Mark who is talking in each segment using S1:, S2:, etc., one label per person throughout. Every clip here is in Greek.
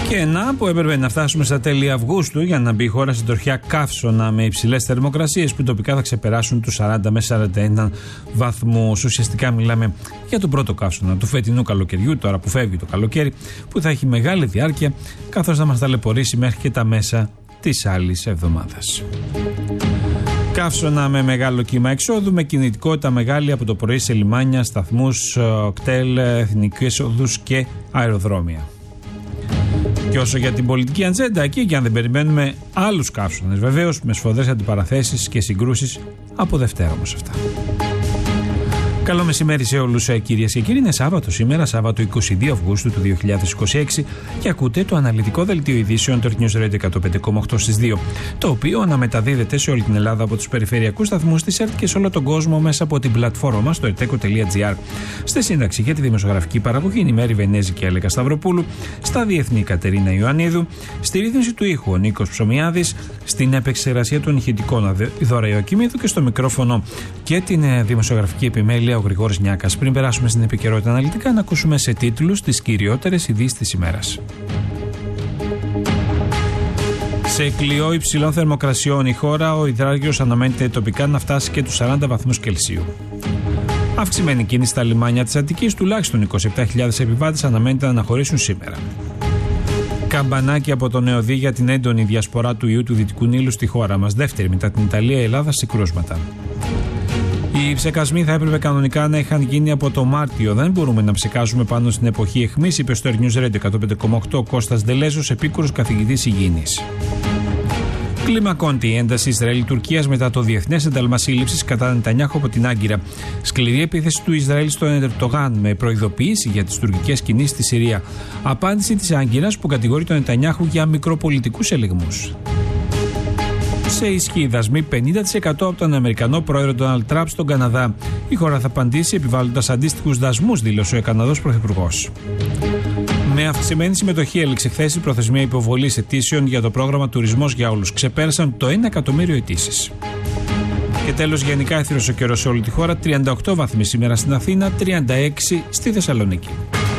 S1: Και να που έπρεπε να φτάσουμε στα τέλη Αυγούστου για να μπει η χώρα στην τροχιά καύσωνα με υψηλές θερμοκρασίες που τοπικά θα ξεπεράσουν τους 40 με 41 βαθμούς. Ουσιαστικά μιλάμε για τον πρώτο καύσωνα του φετινού καλοκαιριού, τώρα που φεύγει το καλοκαίρι, που θα έχει μεγάλη διάρκεια, καθώς θα μας ταλαιπωρήσει μέχρι και τα μέσα της άλλης εβδομάδας. Καύσωνα με μεγάλο κύμα εξόδου, με κινητικότητα μεγάλη από το πρωί σε λιμάνια, σταθμούς, κτέλ, εθνικές οδούς και αεροδρόμια. Και όσο για την πολιτική ατζέντα, εκεί και αν δεν περιμένουμε άλλους καύσωνες, βεβαίως με σφοδρές αντιπαραθέσεις και συγκρούσεις από Δευτέρα όμως αυτά. Καλό μεσημέρι σε όλους, κυρίες και κύριοι. Είναι Σάββατο σήμερα, Σάββατο 22 Αυγούστου του 2026, και ακούτε το αναλυτικό δελτίο ειδήσεων του News Radio 105,8 στις 2, το οποίο αναμεταδίδεται σε όλη την Ελλάδα από τους περιφερειακούς σταθμούς της ΕΡΤ και σε όλο τον κόσμο μέσα από την πλατφόρμα μας στο erteco.gr. Στη σύνταξη για τη δημοσιογραφική παραγωγή είναι η Μέρη Βενέζη και Έλεκα Σταυροπούλου, στα διεθνή Κατερίνα Ιωαννίδου, στη ρύθμιση του ήχου ο Νίκος Ψωμιάδης, στην επεξεργασία των ηχητικών η Δώρα Ιωακιμίδου και στο μικρόφωνο και την δημοσιογραφική επιμέλεια ο Γρηγόρης Νιάκας. Πριν περάσουμε στην επικαιρότητα αναλυτικά, να ακούσουμε σε τίτλους τις κυριότερες ειδήσεις της ημέρας. Σε κλειό υψηλών θερμοκρασιών η χώρα, ο υδράργυρος αναμένεται τοπικά να φτάσει και τους 40 βαθμούς Κελσίου. Αυξημένη κίνηση στα λιμάνια της Αττικής, τουλάχιστον 27.000 επιβάτες αναμένεται να αναχωρήσουν σήμερα. Καμπανάκι από το ΝΕΟΔΙ για την έντονη διασπορά του ιού του Δυτικού Νείλου στη χώρα μας, δεύτερη μετά την Ιταλία, η Ελλάδα σε κρούσματα. Οι ψεκασμοί θα έπρεπε κανονικά να είχαν γίνει από το Μάρτιο. Δεν μπορούμε να ψεκάζουμε πάνω στην εποχή αιχμής, είπε στο News Radio 105,8 Κώστας Ντελέζος, επίκουρος καθηγητής υγιεινής. Κλιμακώνεται η ένταση Ισραήλ-Τουρκίας μετά το διεθνές ένταλμα σύλληψης κατά Νετανιάχου από την Άγκυρα. Σκληρή επίθεση του Ισραήλ στον Ερντογάν με προειδοποίηση για τις τουρκικές κινήσεις στη Συρία. Απάντηση της Άγκυρας που κατηγορεί τον Νετανιάχου για μικροπολιτικούς ελιγμούς. Σε ισχύ δασμοί 50% από τον Αμερικανό πρόεδρο Ντόναλντ Τραμπ στον Καναδά. Η χώρα θα απαντήσει επιβάλλοντας αντίστοιχους δασμούς, δήλωσε ο Καναδός πρωθυπουργός. Με αυξημένη συμμετοχή έληξε χθες η προθεσμία υποβολής αιτήσεων για το πρόγραμμα Τουρισμός για Όλους. Ξεπέρασαν το 1 εκατομμύριο αιτήσεις. Και τέλος, γενικά έθυρος ο καιρός σε όλη τη χώρα. 38 βαθμοί σήμερα στην Αθήνα, 36 στη Θεσσαλονίκη.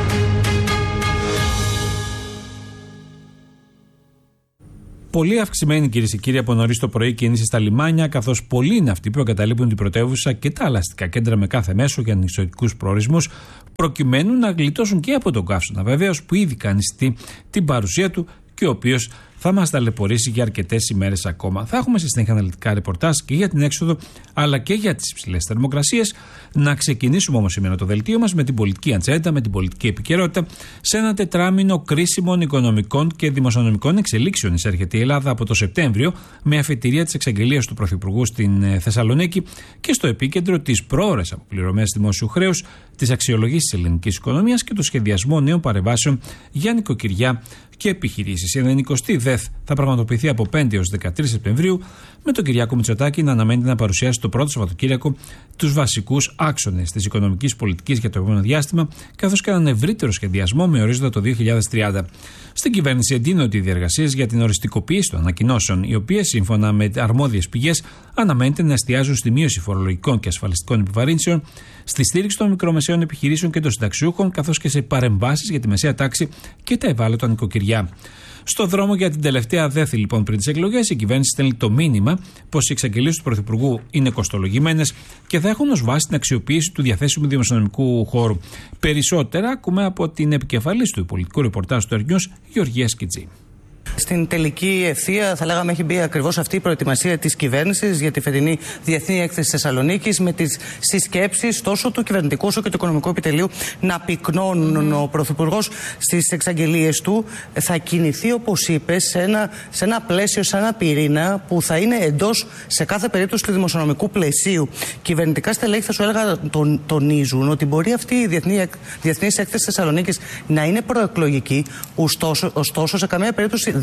S1: Πολύ αυξημένη, κυρίες και κύριοι, από νωρίς το πρωί κίνηση στα λιμάνια, καθώς πολλοί είναι αυτοί που εγκαταλείπουν την πρωτεύουσα και τα αλαστικά κέντρα με κάθε μέσο για εξωτικούς προορισμούς, προκειμένου να γλιτώσουν και από τον καύσωνα, βεβαίως, που ήδη κάνει την παρουσία του και ο οποίος θα μας ταλαιπωρήσει για αρκετές ημέρες ακόμα. Θα έχουμε στη συνέχεια αναλυτικά ρεπορτάζ και για την έξοδο αλλά και για τις υψηλές θερμοκρασίες. Να ξεκινήσουμε όμως σήμερα το δελτίο μας με την πολιτική ατζέντα, με την πολιτική επικαιρότητα. Σε ένα τετράμινο κρίσιμων οικονομικών και δημοσιονομικών εξελίξεων εισέρχεται η Ελλάδα από το Σεπτέμβριο, με αφετηρία της εξαγγελίας του Πρωθυπουργού στην Θεσσαλονίκη και στο επίκεντρο τις πρόορες αποπληρωμές δημόσιου χρέους, τις αξιολογήσεις της ελληνικής οικονομίας και το σχεδιασμό νέων παρεμβάσεων για νοικοκυριά και επιχειρήσεις. Η 90η ΔΕΘ θα πραγματοποιηθεί από 5 έως 13 Σεπτεμβρίου, με τον Κυριάκο Μητσοτάκη να αναμένεται να παρουσιάσει το πρώτο Σαββατοκύριακο τους βασικούς άξονες της οικονομικής πολιτικής για το επόμενο διάστημα, καθώς και έναν ευρύτερο σχεδιασμό με ορίζοντα το 2030. Στην κυβέρνηση εντείνονται οι διεργασίες για την οριστικοποίηση των ανακοινώσεων, οι οποίες, σύμφωνα με αρμόδιες πηγές, αναμένεται να εστιάζουν στη μείωση φορολογικών και ασφαλιστικών επιβαρύνσεων, στη στήριξη των μικρομεσαίων επιχειρήσεων και των συνταξιούχων, καθώς και σε παρεμβάσεις για τη μεσαία τάξη και τα ευάλωτα νοικοκυριά. Στο δρόμο για την τελευταία ΔΕΘ, λοιπόν, πριν τις εκλογές, η κυβέρνηση στέλνει το μήνυμα πως οι εξαγγελίες του Πρωθυπουργού είναι κοστολογημένες και θα έχουν ως βάση την αξιοποίηση του διαθέσιμου δημοσιονομικού χώρου. Περισσότερα ακούμε από την επικεφαλής του πολιτικού ρεπορτάζ του News, Γεωργία Σκιτζή.
S2: Στην τελική ευθεία, θα λέγαμε, έχει μπει ακριβώς αυτή η προετοιμασία της κυβέρνησης για τη φετινή Διεθνή Έκθεση Θεσσαλονίκης, με τις συσκέψεις τόσο του κυβερνητικού όσο και του οικονομικού επιτελείου να πυκνώνουν. Ο Πρωθυπουργός στις εξαγγελίες του θα κινηθεί, όπως είπε, σε ένα πλαίσιο, σε ένα πυρήνα που θα είναι εντός σε κάθε περίπτωση του δημοσιονομικού πλαισίου. Κυβερνητικά στελέχη, θα σου έλεγα, τονίζουν ότι μπορεί αυτή η Διεθνής Έκθεση Θεσσαλονίκης να είναι προεκλογική, ωστόσο σε καμία περίπτωση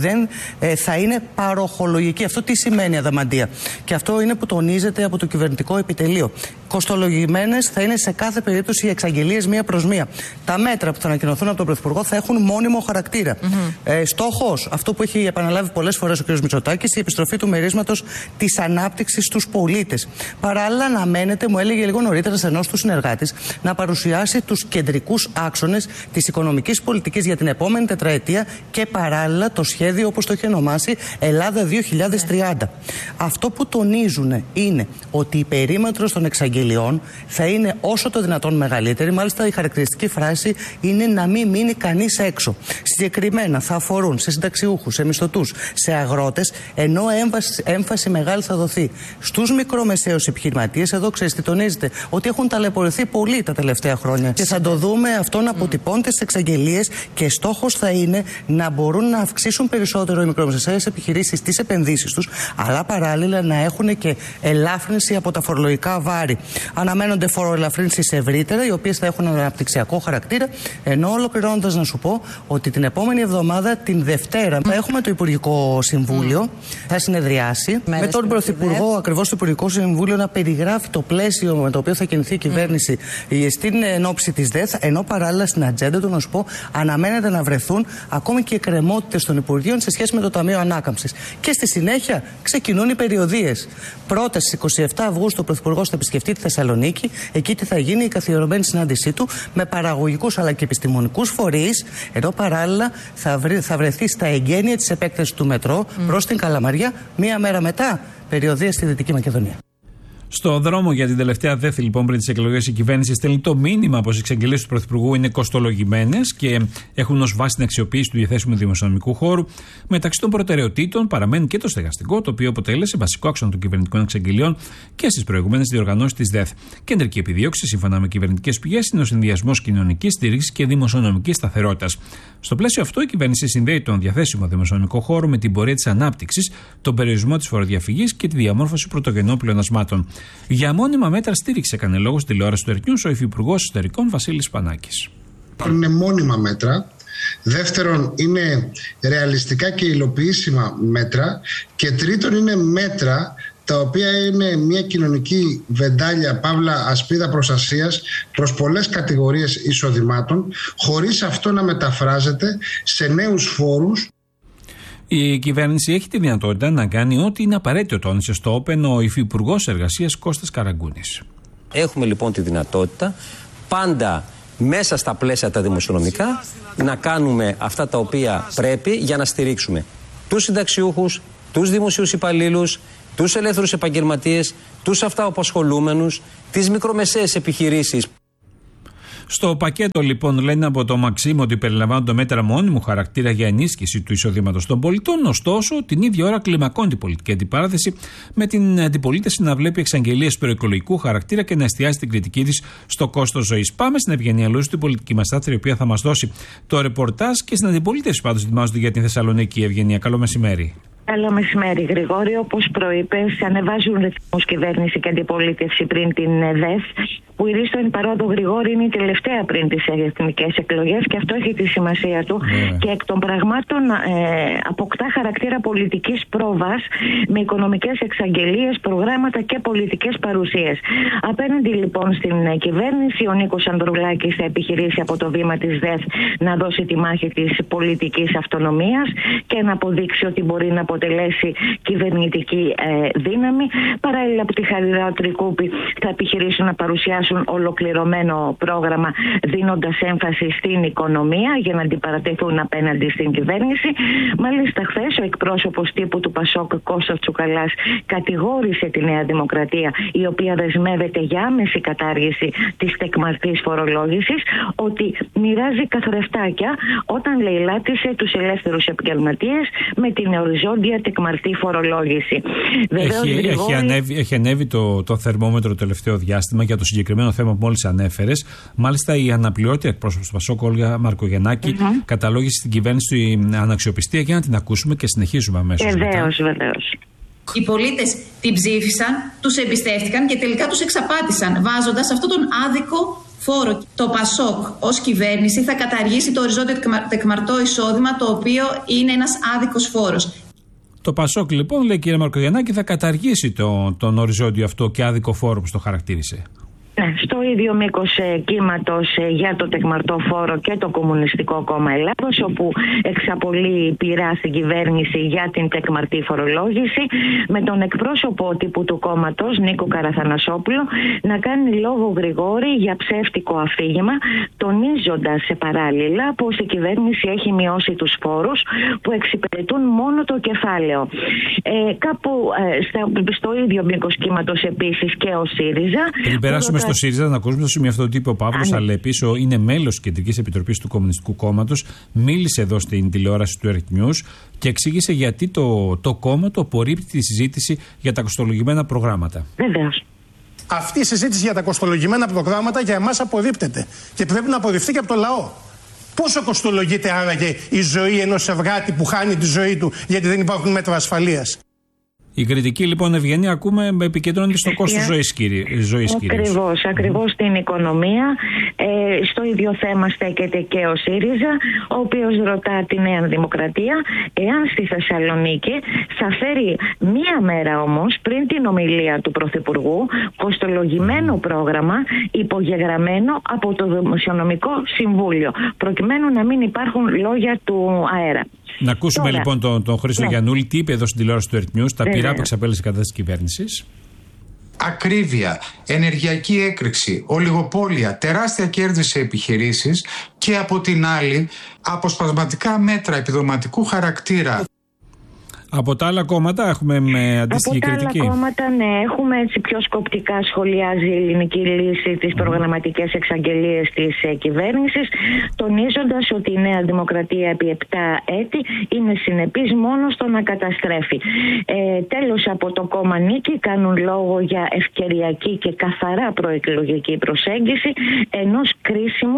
S2: δεν θα είναι παροχολογική. Αυτό τι σημαίνει, αδαμαντία? Και αυτό είναι που τονίζεται από το κυβερνητικό επιτελείο. Κοστολογημένες θα είναι σε κάθε περίπτωση οι εξαγγελίες μία προς μία. Τα μέτρα που θα ανακοινωθούν από τον Πρωθυπουργό θα έχουν μόνιμο χαρακτήρα. Στόχος, αυτό που έχει επαναλάβει πολλές φορές ο κ. Μητσοτάκης, η επιστροφή του μερίσματος της ανάπτυξης στους πολίτες. Παράλληλα, αναμένεται, μου έλεγε λίγο νωρίτερα σε ενός του συνεργάτης, να παρουσιάσει τους κεντρικούς άξονες της οικονομικής πολιτικής για την επόμενη τετραετία και παράλληλα το σχέδιο, όπως το έχει ονομάσει, Ελλάδα 2030. Αυτό που τονίζουν είναι ότι η περίμετρος των εξαγγελιών θα είναι όσο το δυνατόν μεγαλύτερη. Μάλιστα, η χαρακτηριστική φράση είναι να μην μείνει κανείς έξω. Συγκεκριμένα θα αφορούν σε συνταξιούχους, σε μισθωτούς, σε αγρότες, ενώ έμφαση μεγάλη θα δοθεί στους μικρομεσαίους επιχειρηματίες. Εδώ ξέρετε, τονίζεται ότι έχουν ταλαιπωρηθεί πολύ τα τελευταία χρόνια. Και θα το δούμε αυτό να αποτυπώνεται στις εξαγγελίες και στόχος θα είναι να μπορούν να αυξήσουν περισσότερο οι μικρομεσαίες επιχειρήσεις τις επενδύσεις τους, αλλά παράλληλα να έχουν και ελάφρυνση από τα φορολογικά βάρη. Αναμένονται φοροελαφρύνσεις ευρύτερα, οι οποίες θα έχουν αναπτυξιακό χαρακτήρα, ενώ ολοκληρώνοντας να σου πω ότι την επόμενη εβδομάδα, την Δευτέρα, θα έχουμε το Υπουργικό Συμβούλιο, θα συνεδριάσει με τον Πρωθυπουργό, ακριβώς το Υπουργικό Συμβούλιο, να περιγράφει το πλαίσιο με το οποίο θα κινηθεί η κυβέρνηση στην ενόψη της ΔΕΘ, ενώ παράλληλα στην ατζέντα του, να σου πω, αναμένεται να βρεθούν ακόμη και εκκρεμότητες των Υπουργείων σε σχέση με το Ταμείο Ανάκαμψης. Και στη συνέχεια ξεκινούν οι περιοδίες. Πρώτα στις 27 Αυγούστου ο Πρωθυπουργός θα επισκεφτεί τη Θεσσαλονίκη. Εκεί τι θα γίνει? Η καθιερωμένη συνάντησή του με παραγωγικούς αλλά και επιστημονικούς φορείς, ενώ παράλληλα θα βρεθεί στα εγγένεια της επέκτασης του μετρό προς την Καλαμαριά, μία μέρα μετά περιοδία στη Δυτική Μακεδονία.
S1: Στο δρόμο για την τελευταία ΔΕΘ, λοιπόν, πριν τις εκλογές, η κυβέρνηση στέλνει το μήνυμα πως οι εξαγγελίες του Πρωθυπουργού είναι κοστολογημένες και έχουν ως βάση την αξιοποίηση του διαθέσιμου δημοσιονομικού χώρου. Μεταξύ των προτεραιοτήτων παραμένει και το στεγαστικό, το οποίο αποτέλεσε βασικό άξονα των κυβερνητικών εξαγγελιών και στις προηγούμενες διοργανώσεις της ΔΕΘ. Κεντρική επιδίωξη, σύμφωνα με κυβερνητικές πηγές, είναι ο συνδυασμός κοινωνικής στήριξης και δημοσιονομικής σταθερότητας. Στο πλαίσιο αυτό, η κυβέρνηση συνδέει τον διαθέσιμο δημοσιονομικό χώρο με την πορεία της ανάπτυξης, τον περιορισμό της φοροδιαφυγής και τη διαμόρφωση πρωτογενών πλεονασμάτων. Για μόνιμα μέτρα στήριξη έκανε λόγο στη τηλεόραση του Ερτνιούς ο Υφυπουργός Εσωτερικών Βασίλης Πανάκης.
S3: Είναι μόνιμα μέτρα. Δεύτερον, είναι ρεαλιστικά και υλοποιήσιμα μέτρα. Και τρίτον, είναι μέτρα τα οποία είναι μια κοινωνική βεντάλια, παύλα ασπίδα προστασίας προς πολλές κατηγορίες εισοδημάτων, χωρίς αυτό να μεταφράζεται σε νέους φόρους.
S1: Η κυβέρνηση έχει τη δυνατότητα να κάνει ό,τι είναι απαραίτητο, τόνισε στο Open ο Υφυπουργός Εργασίας Κώστας Καραγκούνης.
S4: Έχουμε λοιπόν τη δυνατότητα πάντα μέσα στα πλαίσια τα δημοσιονομικά να κάνουμε αυτά τα οποία πρέπει για να στηρίξουμε τους συνταξιούχους, τους δημοσίους υπαλλήλους, τους ελεύθερους επαγγελματίες, τους αυτοαπασχολούμενους, τις μικρομεσαίες επιχειρήσεις.
S1: Στο πακέτο, λοιπόν, λένε από το Μαξίμ ότι περιλαμβάνονται μέτρα μόνιμου χαρακτήρα για ενίσχυση του εισοδήματος των πολιτών. Ωστόσο, την ίδια ώρα κλιμακώνει την πολιτική αντιπαράθεση, με την αντιπολίτευση να βλέπει εξαγγελίες προεκλογικού χαρακτήρα και να εστιάζει την κριτική της στο κόστος ζωής. Πάμε στην Ευγενία Λούση, την πολιτική μας στάθρη, η οποία θα μας δώσει το ρεπορτάζ, και στην αντιπολίτευση πάντως ετοιμάζονται για την Θεσσαλονίκη. Ευγενία, καλό μεσημέρι.
S5: Καλό μεσημέρι, Γρηγόρη. Όπως προείπες, ανεβάζουν ρυθμούς κυβέρνηση και αντιπολίτευση πριν την ΔΕΘ, που η Ρίστον παρόδο, Γρηγόρη, είναι η τελευταία πριν τις εθνικές εκλογές και αυτό έχει τη σημασία του. Και εκ των πραγμάτων αποκτά χαρακτήρα πολιτικής πρόβας με οικονομικές εξαγγελίες, προγράμματα και πολιτικές παρουσίες. Απέναντι λοιπόν στην κυβέρνηση, ο Νίκος Ανδρουλάκης θα επιχειρήσει από το βήμα της ΔΕΘ να δώσει τη μάχη της πολιτικής αυτονομίας και να αποδείξει ότι μπορεί να αποτελέσει κυβερνητική δύναμη. Παράλληλα από τη Χαριδάου Τρικούπη θα επιχειρήσουν να παρουσιάσουν ολοκληρωμένο πρόγραμμα, δίνοντας έμφαση στην οικονομία για να αντιπαρατεθούν απέναντι στην κυβέρνηση. Μάλιστα, χθες ο εκπρόσωπος τύπου του Πασόκ, Κώστας Τσουκαλάς, κατηγόρησε τη Νέα Δημοκρατία, η οποία δεσμεύεται για άμεση κατάργηση της τεκμαρτής φορολόγησης, ότι μοιράζει καθρεφτάκια όταν λαιλάτισε τους ελεύθερους επαγγελματίες με την οριζόντια τεκμαρτή φορολόγηση.
S1: Έχει ανέβει το θερμόμετρο το τελευταίο διάστημα για το συγκεκριμένο θέμα που μόλις ανέφερες. Μάλιστα, η αναπληρώτη εκπρόσωπος του Πασόκ, Όλγα Μαρκογεννάκη, καταλόγησε στην κυβέρνηση την αναξιοπιστία, για να την ακούσουμε και συνεχίζουμε αμέσως.
S5: Βεβαίως.
S6: Οι πολίτες την ψήφισαν, τους εμπιστεύτηκαν και τελικά τους εξαπάτησαν, βάζοντας αυτόν τον άδικο φόρο. Το ΠΑΣΟΚ ως κυβέρνηση θα καταργήσει το οριζόντιο τεκμαρτό εισόδημα, το οποίο είναι ένας άδικος φόρος.
S1: Το ΠΑΣΟΚ, λοιπόν, λέει η κυρία Μαρκογιαννάκη, θα καταργήσει τον οριζόντιο αυτό και άδικο φόρο που το χαρακτήρισε.
S5: Ναι, στο ίδιο μήκος κύματος για το τεκμαρτό φόρο και το Κομμουνιστικό Κόμμα Ελλάδος, όπου εξαπολύει πειρά στην κυβέρνηση για την τεκμαρτή φορολόγηση, με τον εκπρόσωπο τύπου του κόμματος, Νίκο Καραθανασόπουλο, να κάνει λόγο Γρηγόρη για ψεύτικο αφήγημα, τονίζοντας παράλληλα πως η κυβέρνηση έχει μειώσει τους φόρους που εξυπηρετούν μόνο το κεφάλαιο. Κάπου στο ίδιο μήκος κύματος επίσης και ο ΣΥΡΙΖΑ.
S1: Πριν περάσουμε στο ΣΥΡΙΖΑ, να ακούσουμε στο σημείο αυτό ότι είπε ο Παύλος Αλέπης, είναι μέλος της Κεντρικής Επιτροπής του Κομμουνιστικού Κόμματος, μίλησε εδώ στην τηλεόραση του Earth News και εξήγησε γιατί το κόμμα του απορρίπτει τη συζήτηση για τα κοστολογημένα προγράμματα.
S5: Βεβαίως.
S7: Αυτή η συζήτηση για τα κοστολογημένα προγράμματα για εμάς απορρίπτεται και πρέπει να απορριφθεί και από το λαό. Πόσο κοστολογείται άραγε η ζωή ενός ευγάτη που χάνει τη ζωή του γιατί δεν υπάρχουν μέτρα ασφαλείας?
S1: Η κριτική, λοιπόν, Ευγενία, ακούμε, επικεντρώνεται στο κόστος ζωής.
S5: Ακριβώς στην οικονομία. Στο ίδιο θέμα στέκεται και ο ΣΥΡΙΖΑ, ο οποίος ρωτά τη Νέα Δημοκρατία εάν στη Θεσσαλονίκη θα φέρει μία μέρα όμως πριν την ομιλία του Πρωθυπουργού κοστολογημένο πρόγραμμα υπογεγραμμένο από το Δημοσιονομικό Συμβούλιο, προκειμένου να μην υπάρχουν λόγια του αέρα.
S1: Να ακούσουμε λοιπόν τον Χρήστο Γιαννούλη, τι είπε εδώ στην τηλεόραση του Earth News, τα πειρά που εξαπέλυσε κατά της κυβέρνησης.
S8: Ακρίβεια, ενεργειακή έκρηξη, ολιγοπόλια, τεράστια κέρδη σε επιχειρήσεις και από την άλλη αποσπασματικά μέτρα επιδοματικού χαρακτήρα.
S1: Από τα άλλα κόμματα έχουμε με αντίστοιχη κριτική.
S5: Από τα άλλα κόμματα, ναι, έχουμε έτσι πιο σκοπτικά σχολιάζει η Ελληνική Λύση τις προγραμματικές εξαγγελίες της κυβέρνησης, τονίζοντας ότι η Νέα Δημοκρατία επί 7 έτη είναι συνεπής μόνο στο να καταστρέφει. Τέλος, από το κόμμα Νίκη κάνουν λόγο για ευκαιριακή και καθαρά προεκλογική προσέγγιση ενός κρίσιμου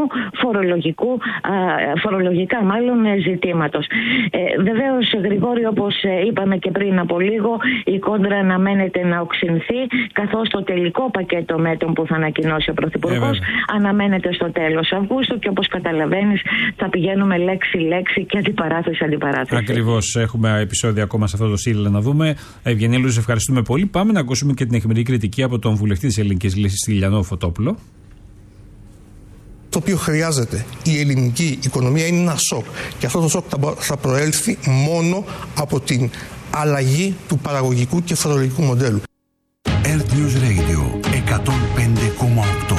S5: φορολογικά ζητήματος. Βεβαίως, Γρηγόρη, όπως είπαμε και πριν από λίγο, η κόντρα αναμένεται να οξυνθεί, καθώς το τελικό πακέτο μέτρων που θα ανακοινώσει ο Πρωθυπουργός αναμένεται στο τέλος Αυγούστου και όπως καταλαβαίνεις θα πηγαίνουμε λέξη-λέξη και αντιπαράθεση.
S1: Ακριβώς. Έχουμε επεισόδια ακόμα σε αυτό το σύλλογο να δούμε. Ευγενία Λούζη, ευχαριστούμε πολύ. Πάμε να ακούσουμε και την εχμηρή κριτική από τον βουλευτή της Ελληνικής Λύσης, Στυλιανό Φωτόπουλο.
S9: Το οποίο χρειάζεται η ελληνική οικονομία είναι ένα σοκ. Και αυτό το σοκ θα προέλθει μόνο από την αλλαγή του παραγωγικού και φορολογικού μοντέλου.
S10: Earth News Radio 105,8.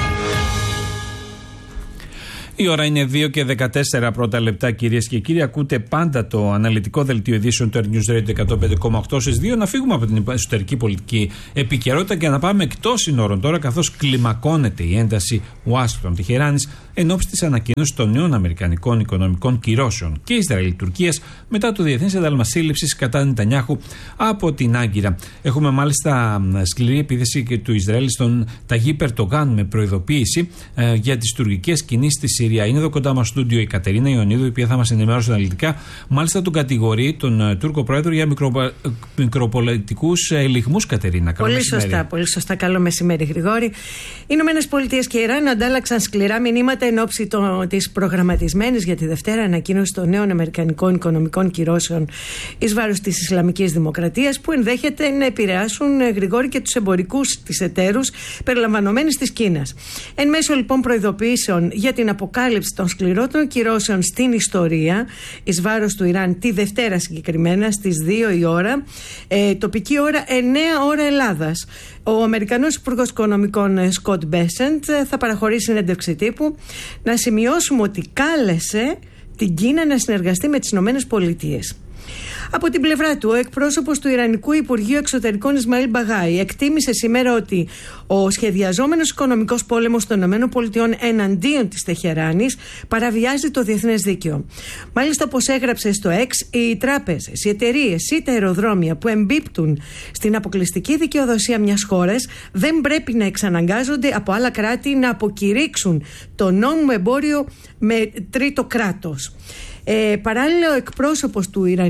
S1: Η ώρα είναι 2 και 14 πρώτα λεπτά, κυρίες και κύριοι. Ακούτε πάντα το αναλυτικό δελτίο ειδήσεων του Earth News Radio 105,8 στις 2. Να φύγουμε από την εσωτερική πολιτική επικαιρότητα και να πάμε εκτός συνόρων τώρα, καθώς κλιμακώνεται η ένταση Ουάσιγκτον-Τεχεράνης εν ώψη της ανακοίνωσης των νέων αμερικανικών οικονομικών κυρώσεων και Ισραήλ-Τουρκίας μετά το διεθνές ένταλμα σύλληψης κατά Νετανιάχου από την Άγκυρα. Έχουμε μάλιστα σκληρή επίθεση και του Ισραήλ στον Ταγίπ Ερντογάν με προειδοποίηση για τις τουρκικές κινήσεις στη Συρία. Είναι εδώ κοντά μας στο στούντιο η Κατερίνα Ιωνίδου, η οποία θα μας ενημερώσει αναλυτικά. Μάλιστα τον κατηγορεί τον Τούρκο πρόεδρο για μικροπολιτικούς ελιγμούς, Κατερίνα.
S11: Πολύ σωστά. Καλό μεσημέρι, Γρηγόρη. Οι Ηνωμένες Πολιτείες και η Ιράν αντάλλαξαν σκληρά μηνύματα εν ώψη της προγραμματισμένης για τη Δευτέρα ανακοίνωση των νέων αμερικανικών οικονομικών κυρώσεων εις βάρος της Ισλαμικής Δημοκρατίας, που ενδέχεται να επηρεάσουν, Γρηγόρη, και τους εμπορικούς της εταίρους περιλαμβανομένης της Κίνας. Εν μέσω λοιπόν προειδοποιήσεων για την αποκάλυψη των σκληρότερων κυρώσεων στην ιστορία εις βάρος του Ιράν τη Δευτέρα συγκεκριμένα στις 2 η ώρα, τοπική ώρα 9 ώρα Ελλάδας, ο Αμερικανός Υπουργός Οικονομικών Σκοτ Μπέσεντ θα παραχωρήσει συνέντευξη τύπου. Να σημειώσουμε ότι κάλεσε την Κίνα να συνεργαστεί με τις Ηνωμένες Πολιτείες. Από την πλευρά του, ο εκπρόσωπος του Ιρανικού Υπουργείου Εξωτερικών Ισμαήλ Μπαγάη εκτίμησε σήμερα ότι ο σχεδιαζόμενος οικονομικός πόλεμος των ΗΠΑ εναντίον της Τεχεράνης παραβιάζει το διεθνές δίκαιο. Μάλιστα, όπως έγραψε στο X, οι τράπεζες, οι εταιρείες ή τα αεροδρόμια που εμπίπτουν στην αποκλειστική δικαιοδοσία μιας χώρας δεν πρέπει να εξαναγκάζονται από άλλα κράτη να αποκηρύξουν το νόμιμο εμπόριο με τρίτο κράτος. Παράλληλα, ο εκπρόσωπος του Ιρανικού Υπουργείου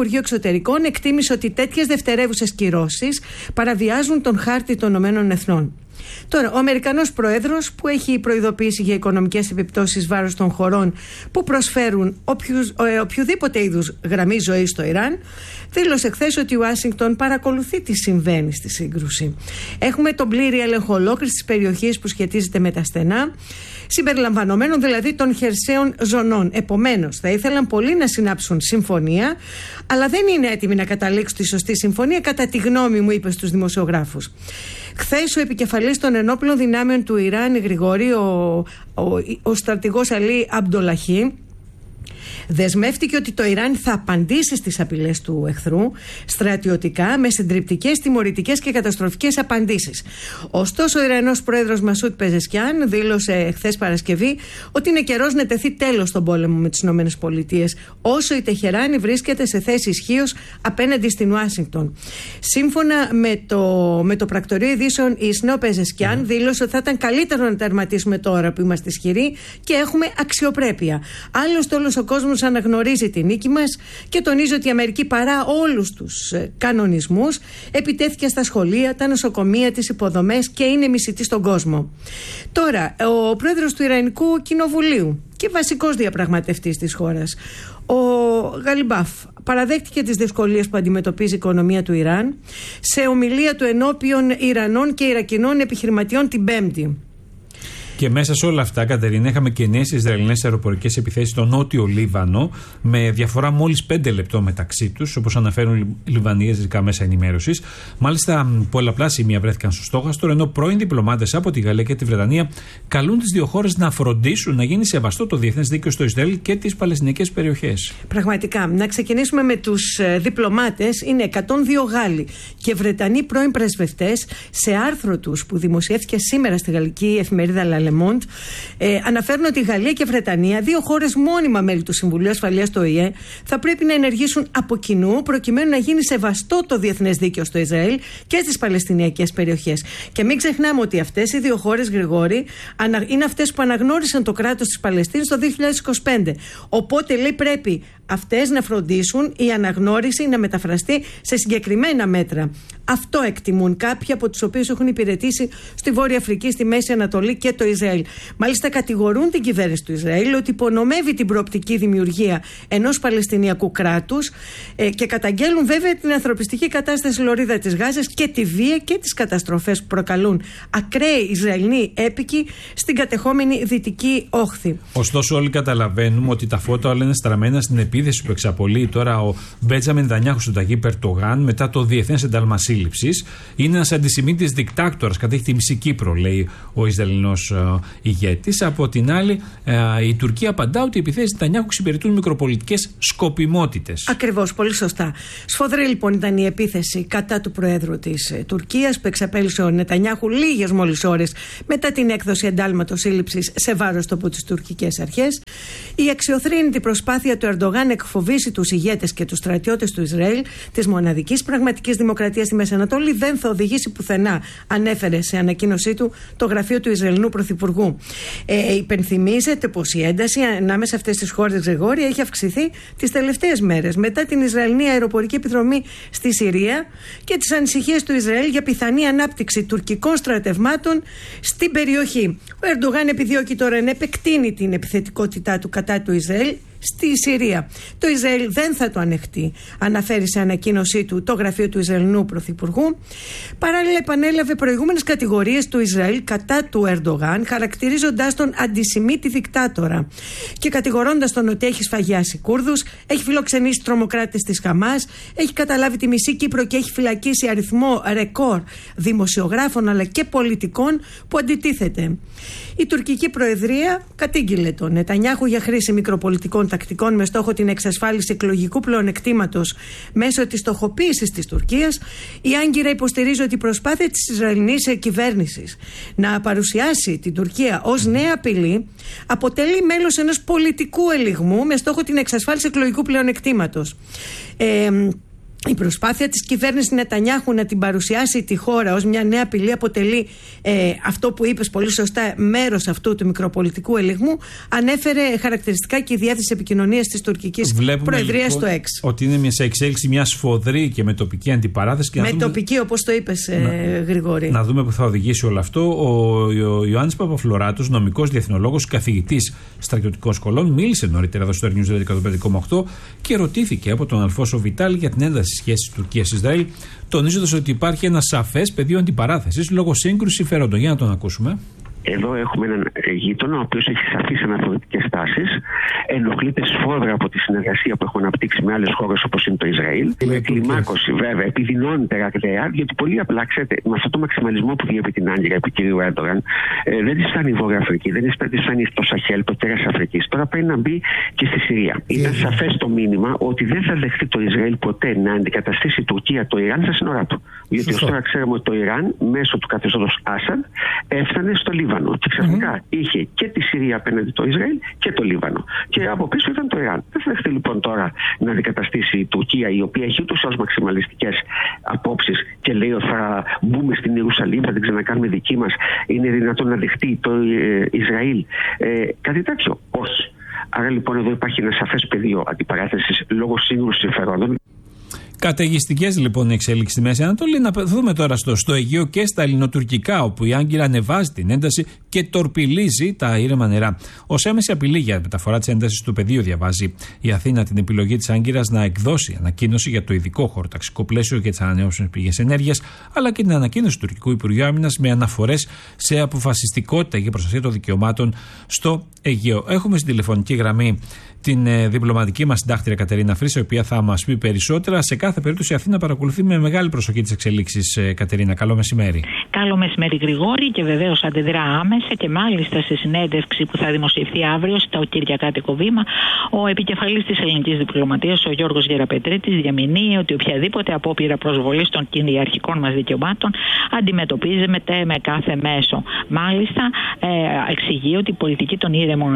S11: Υπουργείο Εξωτερικών εκτίμησε ότι τέτοιες δευτερεύουσες κυρώσεις παραβιάζουν τον χάρτη των Ηνωμένων Εθνών. Τώρα, ο Αμερικανός Πρόεδρος, που έχει προειδοποιήσει για οικονομικές επιπτώσεις βάρος των χωρών που προσφέρουν οποιοδήποτε είδους γραμμή ζωής στο Ιράν, δήλωσε χθες ότι η Ουάσιγκτον παρακολουθεί τι συμβαίνει στη σύγκρουση. Έχουμε τον πλήρη έλεγχο ολόκληρης της περιοχής που σχετίζεται με τα στενά, συμπεριλαμβανομένων δηλαδή των χερσαίων ζωνών. Επομένως, θα ήθελαν πολλοί να συνάψουν συμφωνία, αλλά δεν είναι έτοιμοι να καταλήξουν τη σωστή συμφωνία, κατά τη γνώμη μου, είπε στους δημοσιογράφους. Χθες ο επικεφαλής των ενόπλων δυνάμεων του Ιράν, Γρηγόρη, ο στρατηγός Αλή Αμπντολαχή, δεσμεύτηκε ότι το Ιράν θα απαντήσει στις απειλές του εχθρού στρατιωτικά με συντριπτικές, τιμωρητικές και καταστροφικές απαντήσεις. Ωστόσο, ο Ιρανός πρόεδρος Μασούτ Πεζεσκιάν δήλωσε χθες Παρασκευή ότι είναι καιρός να τεθεί τέλος στον πόλεμο με τις ΗΠΑ, όσο η Τεχεράνη βρίσκεται σε θέση ισχύως απέναντι στην Ουάσιγκτον. Σύμφωνα με το πρακτορείο ειδήσεων ΙΣΝΟ, Πεζεσκιάν δήλωσε ότι θα ήταν καλύτερο να τερματίσουμε τώρα που είμαστε ισχυροί και έχουμε αξιοπρέπεια. Άλλωστε, όλος ο κόσμος αναγνωρίζει τη νίκη μας και τονίζει ότι η Αμερική, παρά όλους τους κανονισμούς, επιτέθηκε στα σχολεία, τα νοσοκομεία, τις υποδομές και είναι μισητή στον κόσμο. Τώρα, ο πρόεδρος του Ιρανικού Κοινοβουλίου και βασικός διαπραγματευτής της χώρας, ο Γαλιμπάφ, παραδέχτηκε τις δυσκολίες που αντιμετωπίζει η οικονομία του Ιράν σε ομιλία του ενώπιον Ιρανών και Ιρακινών επιχειρηματιών την Πέμπτη.
S1: Και μέσα σε όλα αυτά, Κατερίνα, είχαμε και νέες Ισραηλινές αεροπορικές επιθέσεις στο νότιο Λίβανο, με διαφορά μόλις 5 λεπτών μεταξύ τους, όπως αναφέρουν οι λιβανιέζικα μέσα ενημέρωσης. Μάλιστα, πολλαπλά σημεία βρέθηκαν στο στόχαστρο, ενώ πρώην διπλωμάτες από τη Γαλλία και τη Βρετανία καλούν τις δύο χώρες να φροντίσουν να γίνει σεβαστό το διεθνές δίκαιο στο Ισραήλ και τις παλαιστινικές περιοχές.
S11: Πραγματικά, να ξεκινήσουμε με τους διπλωμάτες. Είναι 102 Γάλλοι και Βρετανοί πρώην πρεσβευτές, σε άρθρο τους που δημοσιεύτηκε σήμερα στη γαλλική εφημερίδα La Le Monde, αναφέρουν ότι η Γαλλία και η Βρετανία, δύο χώρες μόνιμα μέλη του Συμβουλίου Ασφαλείας του ΟΗΕ, θα πρέπει να ενεργήσουν από κοινού προκειμένου να γίνει σεβαστό το διεθνές δίκαιο στο Ισραήλ και στις παλαιστινιακές περιοχές. Και μην ξεχνάμε ότι αυτές οι δύο χώρες, Γρηγόρη, είναι αυτές που αναγνώρισαν το κράτος της Παλαιστίνης το 2025. Οπότε, λέει, πρέπει αυτές να φροντίσουν η αναγνώριση να μεταφραστεί σε συγκεκριμένα μέτρα. Αυτό εκτιμούν κάποιοι από τους οποίους έχουν υπηρετήσει στη Βόρεια Αφρική, στη Μέση Ανατολή και το Ισραήλ. Μάλιστα, κατηγορούν την κυβέρνηση του Ισραήλ ότι υπονομεύει την προοπτική δημιουργία ενός Παλαιστινιακού κράτους και καταγγέλουν βέβαια την ανθρωπιστική κατάσταση στη λωρίδα της Γάζας και τη βία και τις καταστροφές που προκαλούν ακραίοι Ισραηλοί έπικοι στην κατεχόμενη Δυτική Όχθη.
S1: Ωστόσο, όλοι καταλαβαίνουμε ότι τα φώτα όλα είναι στραμμένα στην επίθεση που εξαπολύει τώρα ο Μπέτζαμιν Νετανιάχου στον Ταγίπ Ερντογάν μετά το διεθνές ένταλμα σύλληψης. Είναι ένας αντισημίτης δικτάκτορας, κατέχει τη μισή Κύπρο, λέει ο Ισραηλινός ηγέτης. Από την άλλη, η Τουρκία απαντά ότι οι επιθέσεις Νετανιάχου εξυπηρετούν μικροπολιτικές σκοπιμότητες.
S11: Ακριβώς, πολύ σωστά. Σφοδρή λοιπόν ήταν η επίθεση κατά του Προέδρου της Τουρκίας που εξαπέλυσε ο Νετανιάχου λίγες μόλις ώρες μετά την έκδοση εντάλματος σύλληψης σε βάρος του από τις τουρκικές αρχές. Η αξιοθρήνητη προσπάθεια του Ερντογάν να εκφοβήσει τους ηγέτες και τους στρατιώτες του Ισραήλ, της μοναδικής πραγματικής δημοκρατίας στη Μέση Ανατολή, δεν θα οδηγήσει πουθενά, ανέφερε σε ανακοίνωσή του το γραφείο του Ισραηλινού Πρωθυπουργού. Υπενθυμίζεται πως η ένταση ανάμεσα αυτές τις χώρες, Γρηγόρη, έχει αυξηθεί τις τελευταίες μέρες μετά την Ισραηλινή αεροπορική επιδρομή στη Συρία και τις ανησυχίες του Ισραήλ για πιθανή ανάπτυξη τουρκικών στρατευμάτων στην περιοχή. Ο Ερντογάν επιδιώκει τώρα να επεκτείνει την επιθετικότητά του κατά του Ισραήλ στη Συρία. Το Ισραήλ δεν θα το ανεχτεί, αναφέρει σε ανακοίνωσή του το γραφείο του Ισραηλινού Πρωθυπουργού. Παράλληλα, επανέλαβε προηγούμενες κατηγορίες του Ισραήλ κατά του Ερντογάν, χαρακτηρίζοντάς τον αντισημίτη δικτάτορα και κατηγορώντας τον ότι έχει σφαγιάσει Κούρδους, έχει φιλοξενήσει τρομοκράτες της Χαμάς, έχει καταλάβει τη μισή Κύπρο και έχει φυλακίσει αριθμό ρεκόρ δημοσιογράφων αλλά και πολιτικών που αντιτίθεται. Η τουρκική προεδρία κατήγγειλε τον Νετανιάχου για χρήση μικροπολιτικών τακτικών με στόχο την εξασφάλιση εκλογικού πλεονεκτήματος μέσω της στοχοποίησης της Τουρκίας. Η Άγκυρα υποστηρίζει ότι η προσπάθεια της Ισραηλινής κυβέρνησης να παρουσιάσει την Τουρκία ως νέα απειλή αποτελεί μέλος ενός πολιτικού ελιγμού με στόχο την εξασφάλιση εκλογικού πλεονεκτήματος. Η προσπάθεια της κυβέρνησης Νετανιάχου να την παρουσιάσει τη χώρα ως μια νέα απειλή αποτελεί αυτό που είπες πολύ σωστά, μέρος αυτού του μικροπολιτικού ελιγμού. Ανέφερε χαρακτηριστικά και η διεύθυνση επικοινωνίας της τουρκικής προεδρίας στο X.
S1: Ότι είναι σε εξέλιξη μια σφοδρή και με τοπική αντιπαράθεση.
S11: Με τοπική, όπως το είπες, Γρηγόρη.
S1: Να δούμε που θα οδηγήσει όλο αυτό. Ο Ιωάννης Παπαφλωράτος, νομικός διεθνολόγος, καθηγητής στρατιωτικών σχολών, μίλησε νωρίτερα εδώ στο News 105,8 και ρωτήθηκε από τον Αλφόσο Βιτάλη για την ένταση σχέσης Τουρκίας-Ισραήλ, τονίζοντας ότι υπάρχει ένα σαφές πεδίο αντιπαράθεσης λόγω σύγκρουσης συμφερόντων. Για να τον ακούσουμε.
S12: Εδώ έχουμε έναν γείτονα ο οποίος έχει σαφείς αναφορετικές τάσεις, ενοχλείται σφόδρα από τη συνεργασία που έχουν αναπτύξει με άλλες χώρες όπως είναι το Ισραήλ. Η κλιμάκωση βέβαια επιδεινώνεται ραγδαία, διότι πολύ απλά, ξέρετε, με αυτό το μαξιμαλισμό που διέπει την Άγκυρα επί κυρίου Έρντογαν, δεν της φτάνει η Βόρεια Αφρική, δεν της φτάνει το Σαχέλ, το κέρας Αφρικής. Τώρα πρέπει να μπει και στη Συρία. Ήταν σαφές το μήνυμα ότι δεν θα δεχτεί το Ισραήλ ποτέ να αντικαταστήσει η Τουρκία το Ιράν στα σύνορά του. Διότι ως τώρα ξέρουμε ότι το Ιράν μέσω του καθεστώτος Άσαντ έφτανε στο Λίβανο. Και ξαφνικά είχε και τη Συρία απέναντι το Ισραήλ και το Λίβανο. Και από πίσω ήταν το Ιράν. Δεν θα δεχτεί λοιπόν τώρα να αντικαταστήσει η Τουρκία, η οποία έχει ούτως ή άλλως μαξιμαλιστικές απόψεις και λέει ότι θα μπούμε στην Ιερουσαλήμ, θα την ξανακάνουμε δική μας. Είναι δυνατόν να δεχτεί το Ισραήλ κάτι τέτοιο? Όχι. Άρα λοιπόν εδώ υπάρχει ένα σαφές πεδίο αντιπαράθεσης λόγω σύγκρουσης συμφερόντων.
S1: Καταιγιστικές λοιπόν οι εξέλιξεις στη Μέση Ανατολή. Να δούμε τώρα στο Αιγαίο και στα ελληνοτουρκικά, όπου η Άγκυρα ανεβάζει την ένταση και τορπιλίζει τα ήρεμα νερά. Ως έμεση απειλή για μεταφορά της έντασης του πεδίου, διαβάζει η Αθήνα την επιλογή της Άγκυρας να εκδώσει ανακοίνωση για το ειδικό χωροταξικό πλαίσιο για τις ανανεώσιμες πηγές ενέργειας, αλλά και την ανακοίνωση του τουρκικού Υπουργείου Άμυνας με αναφορές σε αποφασιστικότητα και προστασία των δικαιωμάτων στο Αιγαίο. Έχουμε στην τηλεφωνική γραμμή την διπλωματική μας συντάκτρια Κατερίνα Φρύσα, η οποία θα μας πει περισσότερα. Σε κάθε περίπτωση η Αθήνα παρακολουθεί με μεγάλη προσοχή τις εξελίξεις. Κατερίνα, καλό μεσημέρι.
S13: Καλό μεσημέρι, Γρηγόρη, και βεβαίως αντιδρά άμεσα και μάλιστα σε συνέντευξη που θα δημοσιευθεί αύριο στο Κυριακάτικο Βήμα, ο επικεφαλής της ελληνικής διπλωματίας, ο Γιώργος Γεραπετρίτης, διαμηνύει ότι οποιαδήποτε απόπειρα προσβολής των κυριαρχικών μας δικαιωμάτων αντιμετωπίζεται με κάθε μέσο. Μάλιστα, εξηγεί ότι η πολιτική των ήρεμων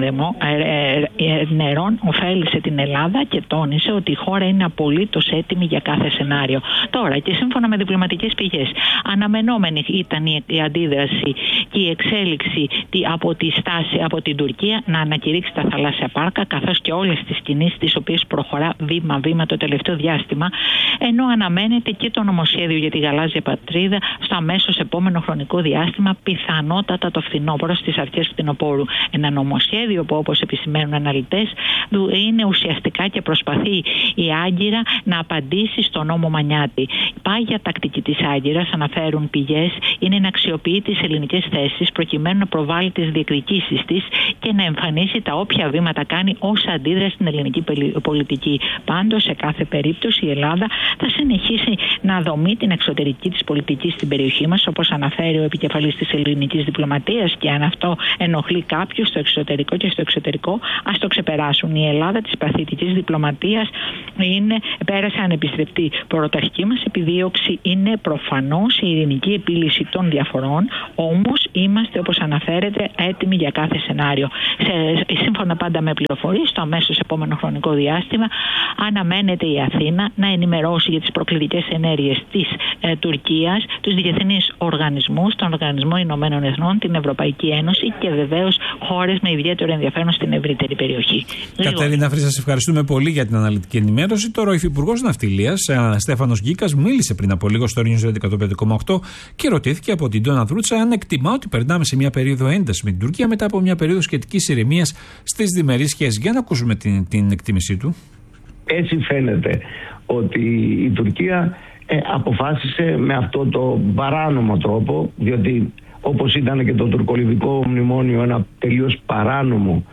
S13: νερών ωφέλησε την Ελλάδα και τόνισε ότι η χώρα είναι απολύτως έτοιμη για κάθε σενάριο. Τώρα, και σύμφωνα με διπλωματικές πηγές, αναμενόμενη ήταν η αντίδραση και η εξέλιξη από τη στάση από την Τουρκία να ανακηρύξει τα θαλάσσια πάρκα, καθώς και όλες τις κινήσεις τις οποίες προχωρά βήμα-βήμα το τελευταίο διάστημα, ενώ αναμένεται και το νομοσχέδιο για τη γαλάζια πατρίδα στο αμέσως επόμενο χρονικό διάστημα, πιθανότατα το φθινόπωρο, στις αρχές φθινοπόρου. Ένα νομοσχέδιο που, όπως επισημαίνουν αναλυτές, είναι ουσιαστικά και προσπαθεί η Άγκυρα να απαντήσει στο νόμο Μανιάτη. Η πάγια τακτική της Άγκυρας, αναφέρουν πηγές, είναι να αξιοποιεί τις ελληνικές θέσεις προκειμένου να προβάλλει τις διεκδικήσεις της και να εμφανίσει τα όποια βήματα κάνει ως αντίδραση στην ελληνική πολιτική. Πάντως, σε κάθε περίπτωση η Ελλάδα θα συνεχίσει να δομεί την εξωτερική της πολιτική στην περιοχή μας, όπως αναφέρει ο επικεφαλής της ελληνικής διπλωματίας, και αν αυτό ενοχλεί κάποιους στο εξωτερικό και στο εξωτερικό, ας το ξεπεράσουν. Η Ελλάδα της παθητικής διπλωματίας πέρασε ανεπιστρεπτή πρωταρχική μας επιδίωξη. Είναι προφανώς η ειρηνική επίλυση των διαφορών, όμως είμαστε, όπως αναφέρεται, έτοιμοι για κάθε σενάριο. Σύμφωνα πάντα με πληροφορίες, στο αμέσως επόμενο χρονικό διάστημα αναμένεται η Αθήνα να ενημερώσει για τις προκλητικές ενέργειες της Τουρκίας, τους διεθνείς οργανισμούς, τον Οργανισμό Ηνωμένων Εθνών, την Ευρωπαϊκή Ένωση και βεβαίως χώρες με ιδιαίτερο ενδιαφέρον στην ευρύτερη περιοχή.
S1: Κατερίνα Φρύσα, σας ευχαριστούμε πολύ για την αναλυτική ενημέρωση. Τώρα ο Υφυπουργός Ναυτιλίας, Στέφανος Γκίκας, μίλησε πριν από λίγο στο News 105,8 και ρωτήθηκε από την Ντόνα Δρούτσα αν εκτιμά ότι περνάμε σε μια περίοδο ένταση με την Τουρκία μετά από μια περίοδο σχετικής ηρεμίας στις διμερείς σχέσεις. Για να ακούσουμε την εκτίμησή του.
S14: Έτσι φαίνεται ότι η Τουρκία αποφάσισε με αυτό το παράνομο τρόπο, διότι όπως ήταν και το τουρκολιβικό μνημόνιο ένα τελείως παράνομο,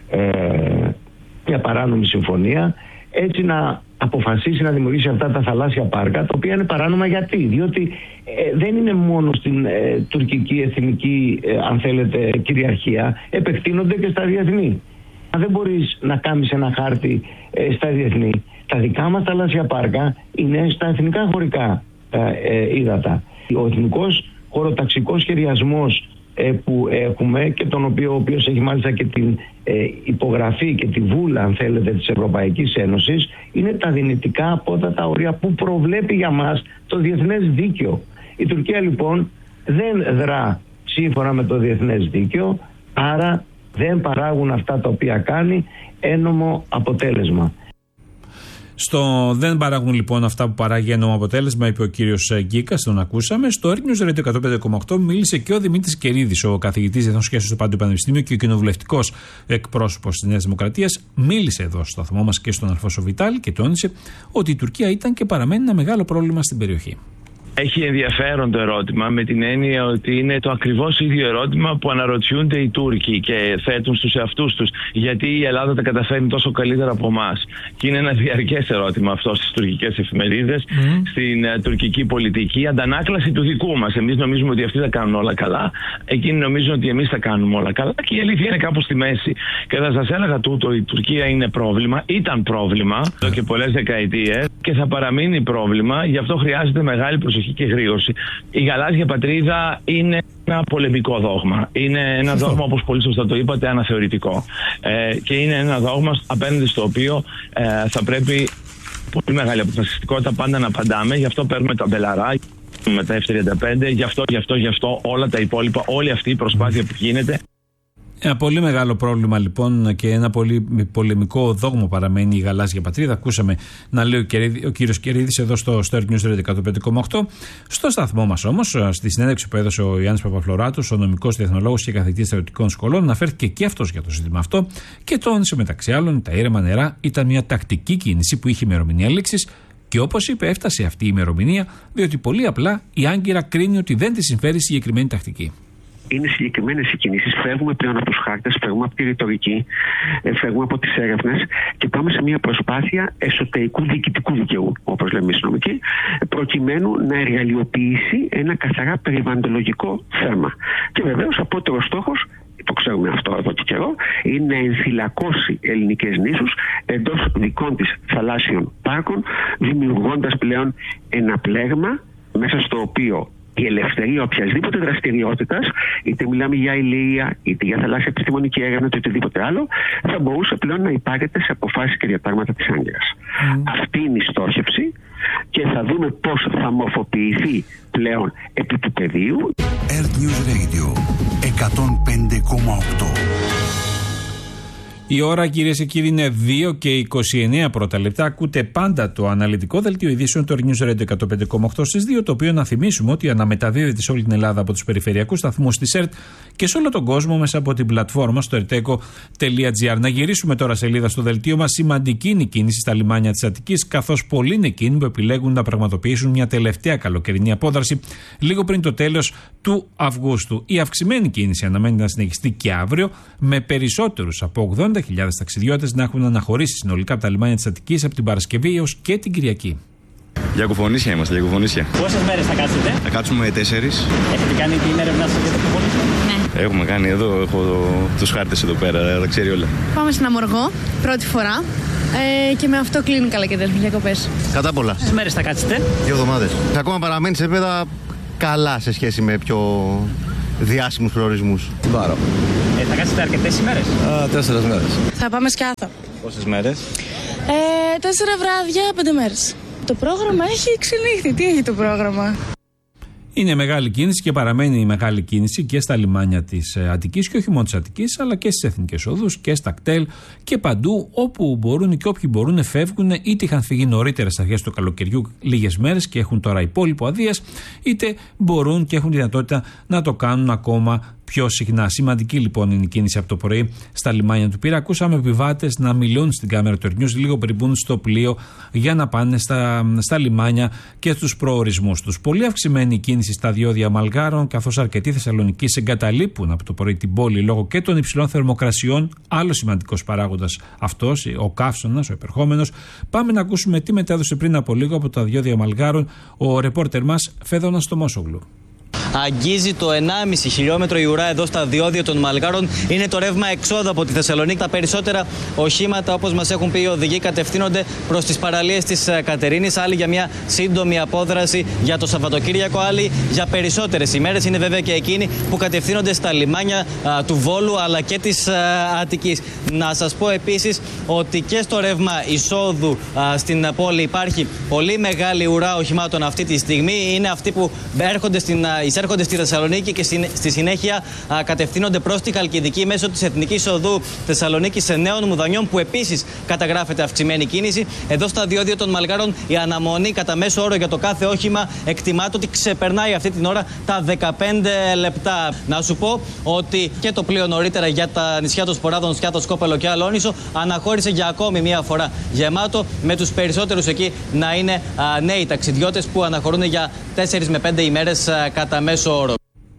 S14: μια παράνομη συμφωνία, έτσι να αποφασίσει να δημιουργήσει αυτά τα θαλάσσια πάρκα, τα οποία είναι παράνομα. Γιατί? Διότι δεν είναι μόνο στην τουρκική εθνική, αν θέλετε, κυριαρχία, επεκτείνονται και στα διεθνή. Δεν μπορείς να κάνεις ένα χάρτη στα διεθνή. Τα δικά μας θαλάσσια πάρκα είναι στα εθνικά χωρικά ύδατα. Ο εθνικός χωροταξικός σχεδιασμός που έχουμε και ο οποίος έχει μάλιστα και την υπογραφή και τη βούλα, αν θέλετε, της Ευρωπαϊκής Ένωσης, είναι τα δυνητικά απότατα όρια που προβλέπει για μας το διεθνές δίκαιο. Η Τουρκία λοιπόν δεν δρά σύμφωνα με το διεθνές δίκαιο, άρα δεν παράγουν αυτά τα οποία κάνει ένομο αποτέλεσμα.
S1: Δεν παράγουν λοιπόν αυτά που παράγει ένομο αποτέλεσμα, είπε ο κύριος Γκίκας, τον ακούσαμε. Στο News Radio 105,8 μίλησε και ο Δημήτρης Κερίδης, ο καθηγητής Διεθνών Σχέσεων στο Πάντιο Πανεπιστήμιο και ο κοινοβουλευτικός εκπρόσωπος της Νέας Δημοκρατίας. Μίλησε εδώ στο σταθμό μας και στον Αλφόσο Βιτάλη και τόνισε ότι η Τουρκία ήταν και παραμένει ένα μεγάλο πρόβλημα στην περιοχή.
S15: Έχει ενδιαφέρον το ερώτημα, με την έννοια ότι είναι το ακριβώς ίδιο ερώτημα που αναρωτιούνται οι Τούρκοι και θέτουν στους εαυτούς τους, γιατί η Ελλάδα τα καταφέρνει τόσο καλύτερα από εμάς. Και είναι ένα διαρκές ερώτημα αυτό στις τουρκικές εφημερίδες, στην τουρκική πολιτική, αντανάκλαση του δικού μας. Εμείς νομίζουμε ότι αυτοί θα κάνουν όλα καλά, εκείνοι νομίζουν ότι εμείς θα κάνουμε όλα καλά και η αλήθεια είναι κάπου στη μέση. Και θα σας έλεγα τούτο, η Τουρκία είναι πρόβλημα, ήταν πρόβλημα εδώ και πολλές δεκαετίες και θα παραμείνει πρόβλημα, γι' αυτό χρειάζεται μεγάλη προσοχή και γρήγορση. Η γαλάζια πατρίδα είναι ένα πολεμικό δόγμα. Είναι ένα δόγμα, όπως πολύ σωστά το είπατε, αναθεωρητικό. Και είναι ένα δόγμα απέναντι στο οποίο θα πρέπει πολύ μεγάλη αποφασιστικότητα πάντα να απαντάμε. Γι' αυτό παίρνουμε τα μπελαρά με τα F-35, γι' αυτό όλα τα υπόλοιπα, όλη αυτή η προσπάθεια που γίνεται.
S1: Ένα πολύ μεγάλο πρόβλημα λοιπόν και ένα πολύ πολεμικό δόγμα παραμένει η γαλάζια πατρίδα. Ακούσαμε να λέει ο κύριος Κερίδης εδώ στο Star News Radio 105,8. Στο σταθμό μας όμως, στη συνέντευξη που έδωσε ο Γιάννης Παπαφλωράτος, ο νομικός διεθνολόγος και καθηγητής θεωρητικών σχολών, αναφέρθηκε και αυτός για το ζήτημα αυτό και τόνισε μεταξύ άλλων τα ήρεμα νερά ήταν μια τακτική κίνηση που είχε ημερομηνία λήξης. Και όπως είπε, έφτασε αυτή η ημερομηνία διότι πολύ απλά η Άγκυρα κρίνει ότι δεν τη συμφέρει συγκεκριμένη τακτική.
S12: Είναι συγκεκριμένες οι κινήσεις. Φεύγουμε πλέον από τους χάρτες, φεύγουμε από τη ρητορική, φεύγουμε από τις έρευνες και πάμε σε μια προσπάθεια εσωτερικού διοικητικού δικαιού, όπως λέμε οι νομικοί, προκειμένου να εργαλειοποιήσει ένα καθαρά περιβαλλοντολογικό θέμα. Και βεβαίως απότερος στόχος, το ξέρουμε αυτό εδώ και καιρό, είναι να ενθυλακώσει ελληνικές νήσους εντός δικών της θαλάσσιων πάρκων, δημιουργώντας πλέον ένα πλέγμα μέσα στο οποίο η ελευθερία οποιασδήποτε δραστηριότητας, είτε μιλάμε για ηλία, είτε για θαλάσσια επιστημονική έρευνα, είτε οτιδήποτε άλλο, θα μπορούσε πλέον να υπάγεται σε αποφάσεις και διατάγματα της Άγκυρας. Αυτή είναι η στόχευση και θα δούμε πώς θα μορφοποιηθεί πλέον επί του πεδίου.
S10: Earth News Radio 105,8.
S1: Η ώρα, κυρίες και κύριοι, είναι 2 και 29 πρώτα λεπτά. Ακούτε πάντα το αναλυτικό δελτίο ειδήσεων του News Radio 105,8 στις 2, το οποίο να θυμίσουμε ότι αναμεταδίδεται σε όλη την Ελλάδα από τους περιφερειακούς σταθμούς της ΕΡΤ και σε όλο τον κόσμο μέσα από την πλατφόρμα στο erteco.gr. Να γυρίσουμε τώρα σελίδα στο δελτίο μας. Σημαντική είναι η κίνηση στα λιμάνια της Αττικής, καθώς πολλοί είναι εκείνοι που επιλέγουν να πραγματοποιήσουν μια τελευταία καλοκαιρινή απόδραση λίγο πριν το τέλος του Αυγούστου. Η αυξημένη κίνηση αναμένεται να συνεχιστεί και αύριο, με περισσότερους από 80.000 ταξιδιώτες να έχουν αναχωρήσει συνολικά από τα λιμάνια της Αττικής από την Παρασκευή έως και την Κυριακή.
S16: Για κουφονίσια είμαστε, για κουφονίσια.
S17: Πόσες μέρες θα κάτσετε?
S16: Θα κάτσουμε 4.
S17: Έχετε κάνει την έρευνά σας για το κουφονίσια?
S16: Ναι. Έχουμε κάνει εδώ, έχω τους χάρτες εδώ πέρα, τα ξέρει όλα.
S18: Πάμε στην Αμοργό, πρώτη φορά. Και με αυτό κλείνουν καλοκαιρινές μου διακοπές.
S16: Κατά πολλά.
S17: Πόσες μέρες θα κάτσετε?
S16: 2 εβδομάδες. Ακόμα παραμένει σε επίπεδα καλά σε σχέση με πιο διάσημους προορισμούς.
S17: Βάρο. Θα κάτσετε αρκετές ημέρες?
S16: 4 μέρες.
S18: Θα πάμε Σκιάθο.
S16: Πόσες μέρες?
S18: 4 βράδια, 5 μέρες. Το πρόγραμμα έχει ξενύχτη. Τι έχει το πρόγραμμα?
S1: Είναι μεγάλη κίνηση και παραμένει η μεγάλη κίνηση και στα λιμάνια της Αττικής και όχι μόνο της Αττικής, αλλά και στις εθνικές οδούς και στα κτέλ και παντού όπου μπορούν και όποιοι μπορούν φεύγουν, είτε είχαν φύγει νωρίτερα στις αρχές του καλοκαιριού λίγες μέρες και έχουν τώρα υπόλοιπο αδείας, είτε μπορούν και έχουν τη δυνατότητα να το κάνουν ακόμα πιο συχνά. Σημαντική λοιπόν είναι η κίνηση από το πρωί στα λιμάνια του Πύρα. Ακούσαμε επιβάτες να μιλούν στην κάμερα του News λίγο πριν μπουν στο πλοίο για να πάνε στα λιμάνια και στους προορισμούς τους. Πολύ αυξημένη η κίνηση στα διόδια Μαλγάρων, καθώς αρκετοί Θεσσαλονικείς εγκαταλείπουν από το πρωί την πόλη λόγω και των υψηλών θερμοκρασιών. Άλλο σημαντικός παράγοντας αυτός, ο καύσωνας, ο επερχόμενος. Πάμε να ακούσουμε τι μετέδωσε πριν από λίγο από τα διόδια Μαλγάρων ο ρεπόρτερ μας Φέδωνας Τομόσογλου.
S19: αγγίζει το 1,5 χιλιόμετρο η ουρά εδώ στα διόδια των Μαλγάρων. Είναι το ρεύμα εξόδου από τη Θεσσαλονίκη. Τα περισσότερα οχήματα, όπως μας έχουν πει οι οδηγοί, κατευθύνονται προς τις παραλίες της Κατερίνης. Άλλοι για μια σύντομη απόδραση για το Σαββατοκύριακο, άλλοι για περισσότερες ημέρες. Είναι βέβαια και εκείνοι που κατευθύνονται στα λιμάνια του Βόλου αλλά και της Αττικής. Να σας πω επίσης ότι και στο ρεύμα εισόδου στην πόλη υπάρχει πολύ μεγάλη ουρά οχημάτων αυτή τη στιγμή. Είναι αυτοί που εισέρχονται στη Θεσσαλονίκη και στη συνέχεια κατευθύνονται προς τη Χαλκιδική μέσω της Εθνικής Οδού Θεσσαλονίκης Νέων Μουδανιών, που επίσης καταγράφεται αυξημένη κίνηση. Εδώ στα διόδια των Μαλγάρων η αναμονή κατά μέσο όρο για το κάθε όχημα εκτιμάται ότι ξεπερνάει αυτή την ώρα τα 15 λεπτά. Να σου πω ότι και το πλοίο νωρίτερα για τα νησιά των Σποράδων, Σκιάτο, Σκόπελο και Αλόνισο αναχώρησε για ακόμη μία φορά γεμάτο, με τους περισσότερους εκεί να είναι νέοι ταξιδιώτες που αναχωρούν για 4 με 5 ημέρες κατά μέσο όρο.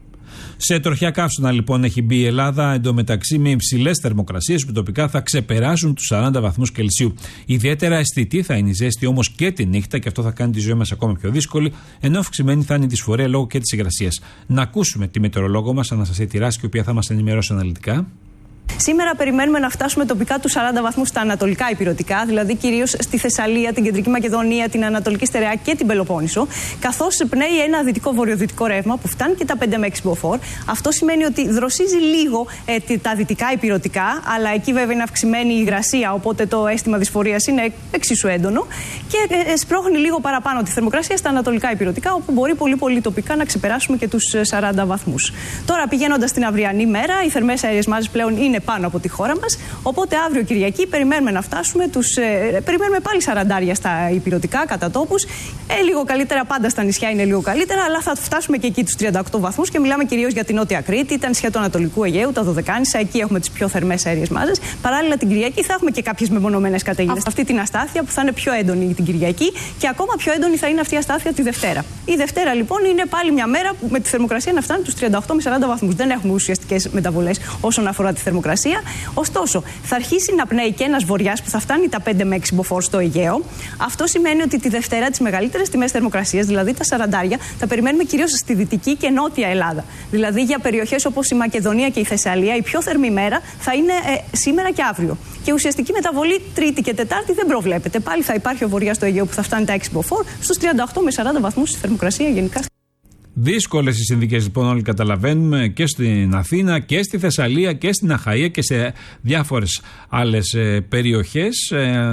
S1: Σε τροχιά καύσωνα λοιπόν έχει μπει η Ελλάδα, εντωμεταξύ με υψηλές θερμοκρασίες που τοπικά θα ξεπεράσουν τους 40 βαθμούς Κελσίου. Ιδιαίτερα αισθητή θα είναι η ζέστη όμως και τη νύχτα, και αυτό θα κάνει τη ζωή μας ακόμα πιο δύσκολη, ενώ αυξημένη θα είναι η δυσφορία λόγω και της υγρασίας. Να ακούσουμε τη μετεωρολόγο μας, Αναστασία Τυράσικη, η οποία θα μας ενημερώσει αναλυτικά.
S20: Σήμερα περιμένουμε να φτάσουμε τοπικά τους 40 βαθμούς στα ανατολικά ηπειρωτικά, δηλαδή κυρίως στη Θεσσαλία, την Κεντρική Μακεδονία, την Ανατολική Στερεά και την Πελοπόννησο, καθώς πνέει ένα δυτικό-βορειοδυτικό ρεύμα που φτάνει και τα 5 με 6 μποφόρ. Αυτό σημαίνει ότι δροσίζει λίγο τα δυτικά ηπειρωτικά, αλλά εκεί βέβαια είναι αυξημένη η υγρασία, οπότε το αίσθημα δυσφορίας είναι εξίσου έντονο, και σπρώχνει λίγο παραπάνω τη θερμοκρασία στα ανατολικά ηπειρωτικά, όπου μπορεί πολύ τοπικά να ξεπεράσουμε και τους 40 βαθμούς. Τώρα, πηγαίνοντας στην αυριανή μέρα, οι θερμές αέριες μάζες πλέον είναι πάνω από τη χώρα μας. Οπότε αύριο Κυριακή περιμένουμε να φτάσουμε περιμένουμε πάλι 40 στα ηπειρωτικά κατά τόπους. Λίγο καλύτερα, πάντα στα νησιά είναι λίγο καλύτερα, αλλά θα φτάσουμε και εκεί τους 38 βαθμούς, και μιλάμε κυρίως για την Νότια Κρήτη, τα νησιά του Ανατολικού Αιγαίου, τα Δωδεκάνησα. Εκεί έχουμε τις πιο θερμές αέριες μάζες. Παράλληλα, την Κυριακή θα έχουμε και κάποιες μεμονωμένες καταιγίδες. Αυτή την αστάθεια που θα είναι πιο έντονη την Κυριακή, και ακόμα πιο έντονη θα είναι αυτή η αστάθεια τη Δευτέρα. Η Δευτέρα λοιπόν είναι πάλι μια μέρα με τη θερμοκρασία να φτάνει τους 38 με 40 βαθμούς. Δεν έχουμε ουσιαστικές μεταβολές όσον αφορά τη θερμοκρασία. Ωστόσο, θα αρχίσει να πνέει και ένας βοριάς που θα φτάνει τα 5 με 6 μποφόρ στο Αιγαίο. Αυτό σημαίνει ότι τη Δευτέρα τις μεγαλύτερες τιμές θερμοκρασίας, δηλαδή τα 40, θα περιμένουμε κυρίως στη Δυτική και Νότια Ελλάδα. Δηλαδή για περιοχές όπως η Μακεδονία και η Θεσσαλία, η πιο θερμή μέρα θα είναι σήμερα και αύριο. Και ουσιαστική μεταβολή Τρίτη και Τετάρτη δεν προβλέπεται. Πάλι θα υπάρχει ο βοριάς στο Αιγαίο που θα φτάνει τα 6 μποφόρ, στους 38 με 40 βαθμούς στη θερμοκρασία γενικά.
S1: Δύσκολες οι συνθήκες λοιπόν, όλοι καταλαβαίνουμε, και στην Αθήνα και στη Θεσσαλία και στην Αχαΐα και σε διάφορες άλλες περιοχές.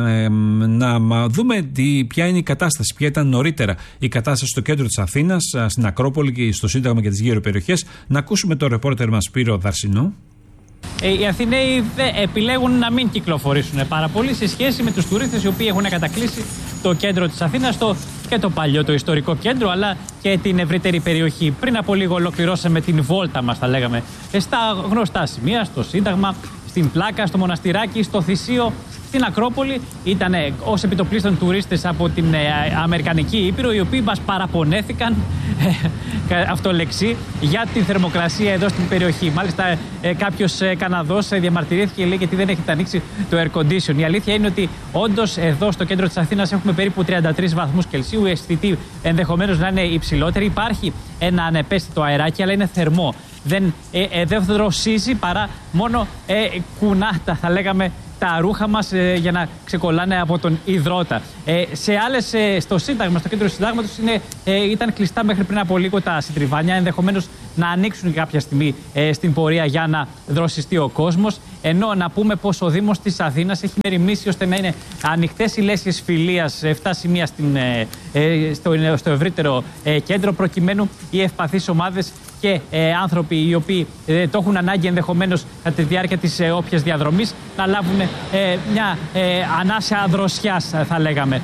S1: Να δούμε ποια είναι η κατάσταση, ποια ήταν νωρίτερα η κατάσταση στο κέντρο της Αθήνας, στην Ακρόπολη και στο Σύνταγμα και τις γύρω περιοχές. Να ακούσουμε το ρεπόρτερ μας Σπύρο Δαρσινό.
S21: Οι Αθηναίοι επιλέγουν να μην κυκλοφορήσουν πάρα πολύ σε σχέση με τους τουρίστες οι οποίοι έχουν κατακλείσει το κέντρο της Αθήνας, και το παλιό, το ιστορικό κέντρο, αλλά και την ευρύτερη περιοχή. Πριν από λίγο ολοκληρώσαμε την βόλτα μας, θα λέγαμε, στα γνωστά σημεία, στο Σύνταγμα, στην Πλάκα, στο Μοναστηράκι, στο Θησίο, στην Ακρόπολη. Ήταν ως επιτοπλίστων τουρίστες από την Αμερικανική Ήπειρο, οι οποίοι μας παραπονέθηκαν, αυτό λεξί, για την θερμοκρασία εδώ στην περιοχή. Μάλιστα, κάποιος Καναδός διαμαρτυρήθηκε, λέει, γιατί δεν έχετε ανοίξει το air condition. Η αλήθεια είναι ότι όντως εδώ στο κέντρο της Αθήνας έχουμε περίπου 33 βαθμούς Κελσίου. Η αισθητή ενδεχομένως να είναι υψηλότερη. Υπάρχει ένα ανεπαίσθητο αεράκι, αλλά είναι θερμό. Δεν δροσίζει παρά μόνο κουνάτα, θα λέγαμε, τα ρούχα μας για να ξεκολλάνε από τον υδρότα. Σε άλλες, στο Σύνταγμα, στο κέντρο του Συντάγματος, ήταν κλειστά μέχρι πριν από λίγο τα συντριβάνια. Ενδεχομένως να ανοίξουν κάποια στιγμή στην πορεία για να δροσιστεί ο κόσμος. Ενώ να πούμε πως ο Δήμος της Αθήνας έχει μεριμνήσει ώστε να είναι ανοιχτές οι λέσχες φιλίας 7 σημεία στο ευρύτερο κέντρο, προκειμένου οι ευπαθείς ομάδες και άνθρωποι οι οποίοι το έχουν ανάγκη ενδεχομένως κατά τη διάρκεια της όποιας διαδρομής να λάβουν μια ανάσα δροσιάς, θα λέγαμε.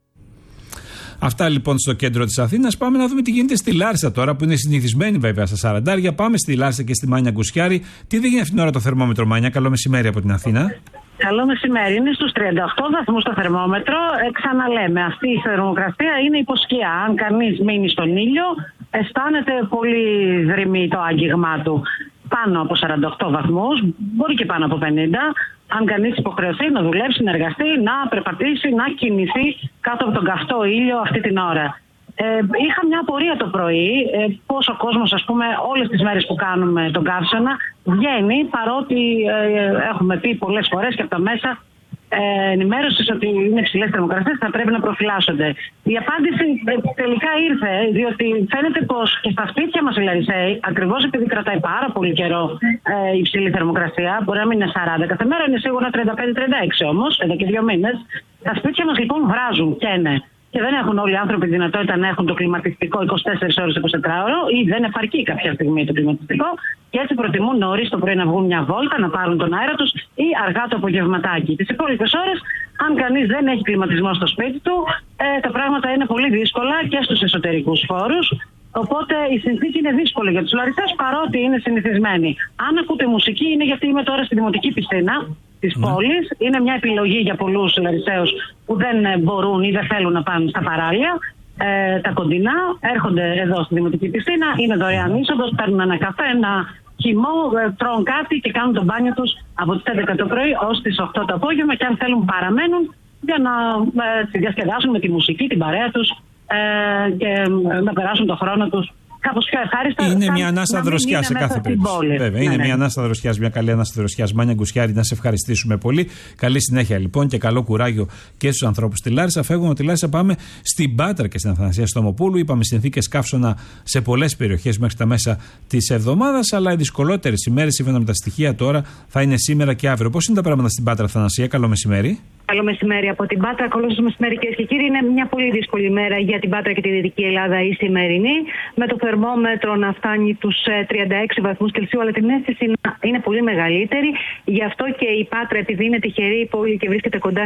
S1: Αυτά λοιπόν στο κέντρο της Αθήνας. Πάμε να δούμε τι γίνεται στη Λάρισα τώρα, που είναι συνηθισμένη βέβαια στα 40. Πάμε στη Λάρισα και στη Μάνια Γκουσιάρη. Τι δείχνει αυτήν την ώρα το θερμόμετρο, Μάνια? Καλό μεσημέρι από την Αθήνα.
S22: Καλό μεσημέρι. Είναι στους 38 βαθμούς το θερμόμετρο. Ξαναλέμε, αυτή η θερμοκρασία είναι υποσκιά. Αν κανείς μείνει στον ήλιο, αισθάνεται πολύ δρυμή το άγγιγμά του. Πάνω από 48 βαθμούς, μπορεί και πάνω από 50. Αν κανείς υποχρεωθεί να δουλέψει, να εργαστεί, να περπατήσει, να κινηθεί κάτω από τον καυτό ήλιο αυτή την ώρα. Είχα μια απορία το πρωί πώς ο κόσμος, ας πούμε, όλες τις μέρες που κάνουμε τον καύσωνα βγαίνει, παρότι έχουμε πει πολλές φορές και από τα μέσα ενημέρωσης ότι είναι υψηλές θερμοκρασίες, θα πρέπει να προφυλάσσονται. Η απάντηση τελικά ήρθε, διότι φαίνεται πως και στα σπίτια μας οι Λαρισαίοι, ακριβώς επειδή κρατάει πάρα πολύ καιρό υψηλή θερμοκρασία, μπορεί να μην είναι 40 κάθε μέρα, είναι σίγουρα 35-36 όμως, εδώ και 2 μήνες. Τα σπίτια μας λοιπόν βράζουν και είναι. Και δεν έχουν όλοι οι άνθρωποι δυνατότητα να έχουν το κλιματιστικό 24 ώρες 24ωρο ή δεν επαρκεί κάποια στιγμή το κλιματιστικό. Και έτσι προτιμούν νωρίς το πρωί να βγουν μια βόλτα, να πάρουν τον αέρα τους ή αργά το απογευματάκι. Τις υπόλοιπες ώρες, αν κανείς δεν έχει κλιματισμό στο σπίτι του, τα πράγματα είναι πολύ δύσκολα και στους εσωτερικούς χώρους. Οπότε η συνθήκη είναι δύσκολη για τους Λαρισαίους παρότι είναι συνηθισμένοι. Αν ακούτε μουσική είναι γιατί είμαι τώρα στη δημοτική πισίνα της πόλης. Είναι μια επιλογή για πολλούς Λαρισαίους που δεν μπορούν ή δεν θέλουν να πάνε στα παράλια. Τα κοντινά έρχονται εδώ στη δημοτική πισίνα, είναι δωρεάν είσοδος, παίρνουν ένα καφέ, ένα χυμό, τρώνε κάτι και κάνουν το μπάνιο τους από τις 11 το πρωί ως τις 8 το απόγευμα και αν θέλουν παραμένουν για να διασκεδάσουν με τη μουσική, την παρέα τους και να περάσουν τον χρόνο τους κάπως πιο ευχάριστα.
S1: Είναι μια ανάσα δροσιά σε κάθε περίπτωση. Βέβαια, είναι μια ανάσα δροσιά, μια καλή ανάσα δροσιά. Μάνια Γκουσιάρη, να σε ευχαριστήσουμε πολύ. Καλή συνέχεια λοιπόν και καλό κουράγιο και στους ανθρώπους στη Λάρισα. Φεύγουμε από τη Λάρισα, πάμε στην Πάτρα και στην Αθανασία Στομοπούλου. Είπαμε συνθήκες καύσωνα σε πολλές περιοχές μέχρι τα μέσα της εβδομάδας, αλλά οι δυσκολότερες ημέρες, σύμφωνα με τα στοιχεία τώρα, θα είναι σήμερα και αύριο. Πώς είναι τα πράγματα στην Πάτρα, Αθανασία? Καλό μεσημέρι.
S2: Καλό μεσημέρι από την Πάτρα. Καλό σας μεσημέρι, κυρίες και κύριοι. Είναι μια πολύ δύσκολη ημέρα για την Πάτρα και τη Δυτική Ελλάδα η σημερινή. Με το θερμόμετρο να φτάνει τους 36 βαθμούς Κελσίου, αλλά την αίσθηση είναι πολύ μεγαλύτερη. Γι' αυτό και η Πάτρα, επειδή είναι τυχερή πόλη και βρίσκεται κοντά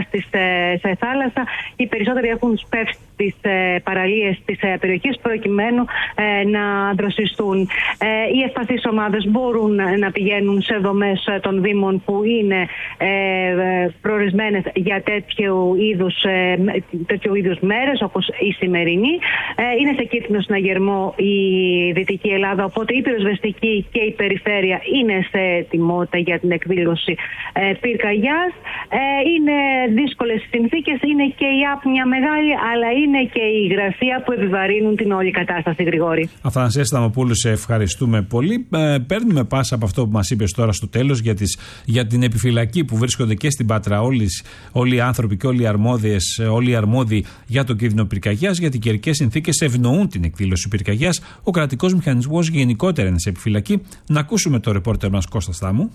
S2: σε θάλασσα, οι περισσότεροι έχουν σπεύσει τις παραλίες της περιοχής προκειμένου να δροσιστούν. Οι ευπαθείς ομάδες μπορούν να πηγαίνουν σε δομές των δήμων που είναι προορισμένες για τέτοιου είδους μέρες όπως η σημερινή. Είναι σε κίτρινο συναγερμό η Δυτική Ελλάδα, οπότε η πυροσβεστική και η περιφέρεια είναι σε ετοιμότητα για την εκδήλωση πυρκαγιάς. Είναι δύσκολες συνθήκες, είναι και η άπνοια μεγάλη, αλλά είναι και η υγρασία που επιβαρύνουν την όλη κατάσταση, Γρηγόρη.
S1: Αθανασία Σταμοπούλου, σε ευχαριστούμε πολύ. Παίρνουμε πάσα από αυτό που μας είπες τώρα στο τέλος για την επιφυλακή που βρίσκονται και στην Πάτρα όλοι οι άνθρωποι και όλοι οι αρμόδιοι για το κίνδυνο πυρκαγιάς, γιατί οι καιρικές συνθήκες ευνοούν την εκδήλωση πυρκαγιάς. Ο κρατικός μηχανισμός γενικότερα είναι σε επιφυλακή. Να ακούσουμε το ρεπόρτερ μας Κώστα Στάμου.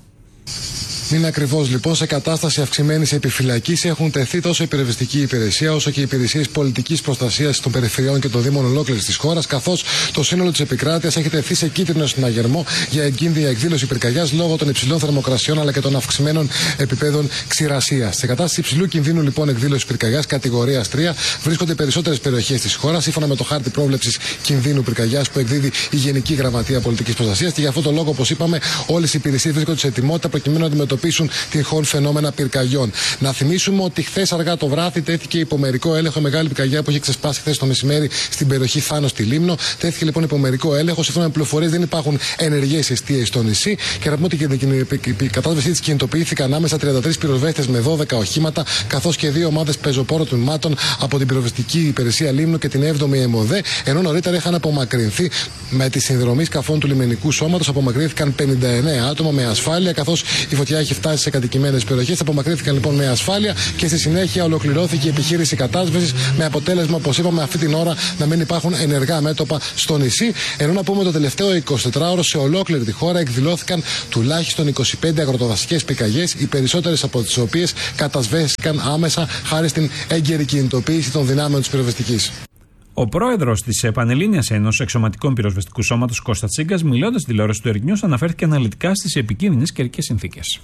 S3: Είναι ακριβώς λοιπόν σε κατάσταση αυξημένης επιφυλακής έχουν τεθεί τόσο η πυροσβεστική υπηρεσία όσο και οι υπηρεσίες πολιτικής προστασίας των περιφερειών και των δήμων ολόκληρης της χώρας, καθώς το σύνολο της επικράτειας έχει τεθεί σε κίτρινο συναγερμό για εγκίνδυα εκδήλωση πυρκαγιάς λόγω των υψηλών θερμοκρασιών αλλά και των αυξημένων επιπέδων ξηρασίας. Σε κατάσταση υψηλού κινδύνου λοιπόν εκδήλωση πυρκαγιάς κατηγορίας 3 βρίσκονται οι περισσότερες περιοχές της χώρας, σύμφωνα με το χάρτη πρόβλεψης κινδύνου πυρκαγιάς που εκδίδει η Γενική Γραμματεία Πολιτικής Προστασίας, και γι' αυτό το λόγο, όπως είπαμε, όλες οι υπηρεσίες βρίσκονται σε ετοιμότητα προκειμένου να αντιμετωπίσουν τυχόν φαινόμενα πυρκαγιών. Να θυμίσουμε ότι χθες αργά το βράδυ τέθηκε υπομερικό έλεγχο μεγάλη πυρκαγιά που είχε ξεσπάσει χθες το μεσημέρι στην περιοχή Θάνο στη Λίμνο. Τέθηκε λοιπόν υπομερικό έλεγχο. Σύμφωνα με πληροφορίες δεν υπάρχουν ενεργές εστίες στο νησί. Και να πούμε ότι η κατάσβεσή της κινητοποιήθηκαν άμεσα 33 πυροσβέστες με 12 οχήματα, καθώς και 2 ομάδες πεζοπόρων τμήματων από την πυροσβεστική υπηρεσία Λίμνου και την 7η ΕΜΟΔΕ. Ενώ νωρίτερα είχαν απομακρυνθεί με τη συνδρομή σκαφών του λιμενικού σώματος. Απομακρύνθηκαν 59 άτομα με ασφάλεια, καθώς η φωτιά έχει φτάσει σε κατοικημένες περιοχές. Απομακρύνθηκαν λοιπόν με ασφάλεια και στη συνέχεια ολοκληρώθηκε η επιχείρηση κατάσβεσης, με αποτέλεσμα, όπως είπαμε, αυτή την ώρα να μην υπάρχουν ενεργά μέτωπα στο νησί. Ενώ να πούμε το τελευταίο 24ωρο σε ολόκληρη τη χώρα εκδηλώθηκαν τουλάχιστον 25 αγροτοδασικές πυρκαγιές, οι περισσότερες από τις οποίες κατασβέστηκαν άμεσα χάρη στην έγκαιρη κινητοποίηση των δυνάμεων της πυροσβεστικής.
S1: Ο πρόεδρος της Πανελλήνιας Ένωσης Εξωματικών Πυροσβεστικού Σώματος, Κώστα Τσίγκας, μιλώντας στη τηλεόραση του Ερικνιούς, αναφέρθηκε αναλυτικά στις επικίνδυνες καιρικές συνθήκες.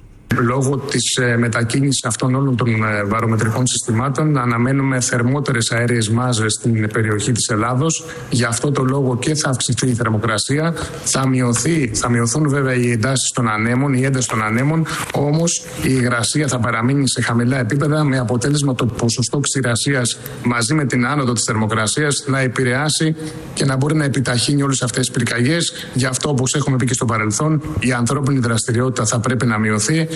S23: Λόγω της μετακίνησης αυτών όλων των βαρομετρικών συστημάτων αναμένουμε θερμότερες αέριες μάζες στην περιοχή της Ελλάδος. Γι' αυτό το λόγο και θα αυξηθεί η θερμοκρασία, θα μειωθούν βέβαια οι εντάσεις των ανέμων, η ένταση των ανέμων, όμως η υγρασία θα παραμείνει σε χαμηλά επίπεδα, με αποτέλεσμα το ποσοστό ξηρασίας μαζί με την άνοδο της θερμοκρασίας να επηρεάσει και να μπορεί να επιταχύνει όλες αυτές τις πυρκαγιές. Γι' αυτό, όπως έχουμε πει και στο παρελθόν, η ανθρώπινη δραστηριότητα θα πρέπει να μειωθεί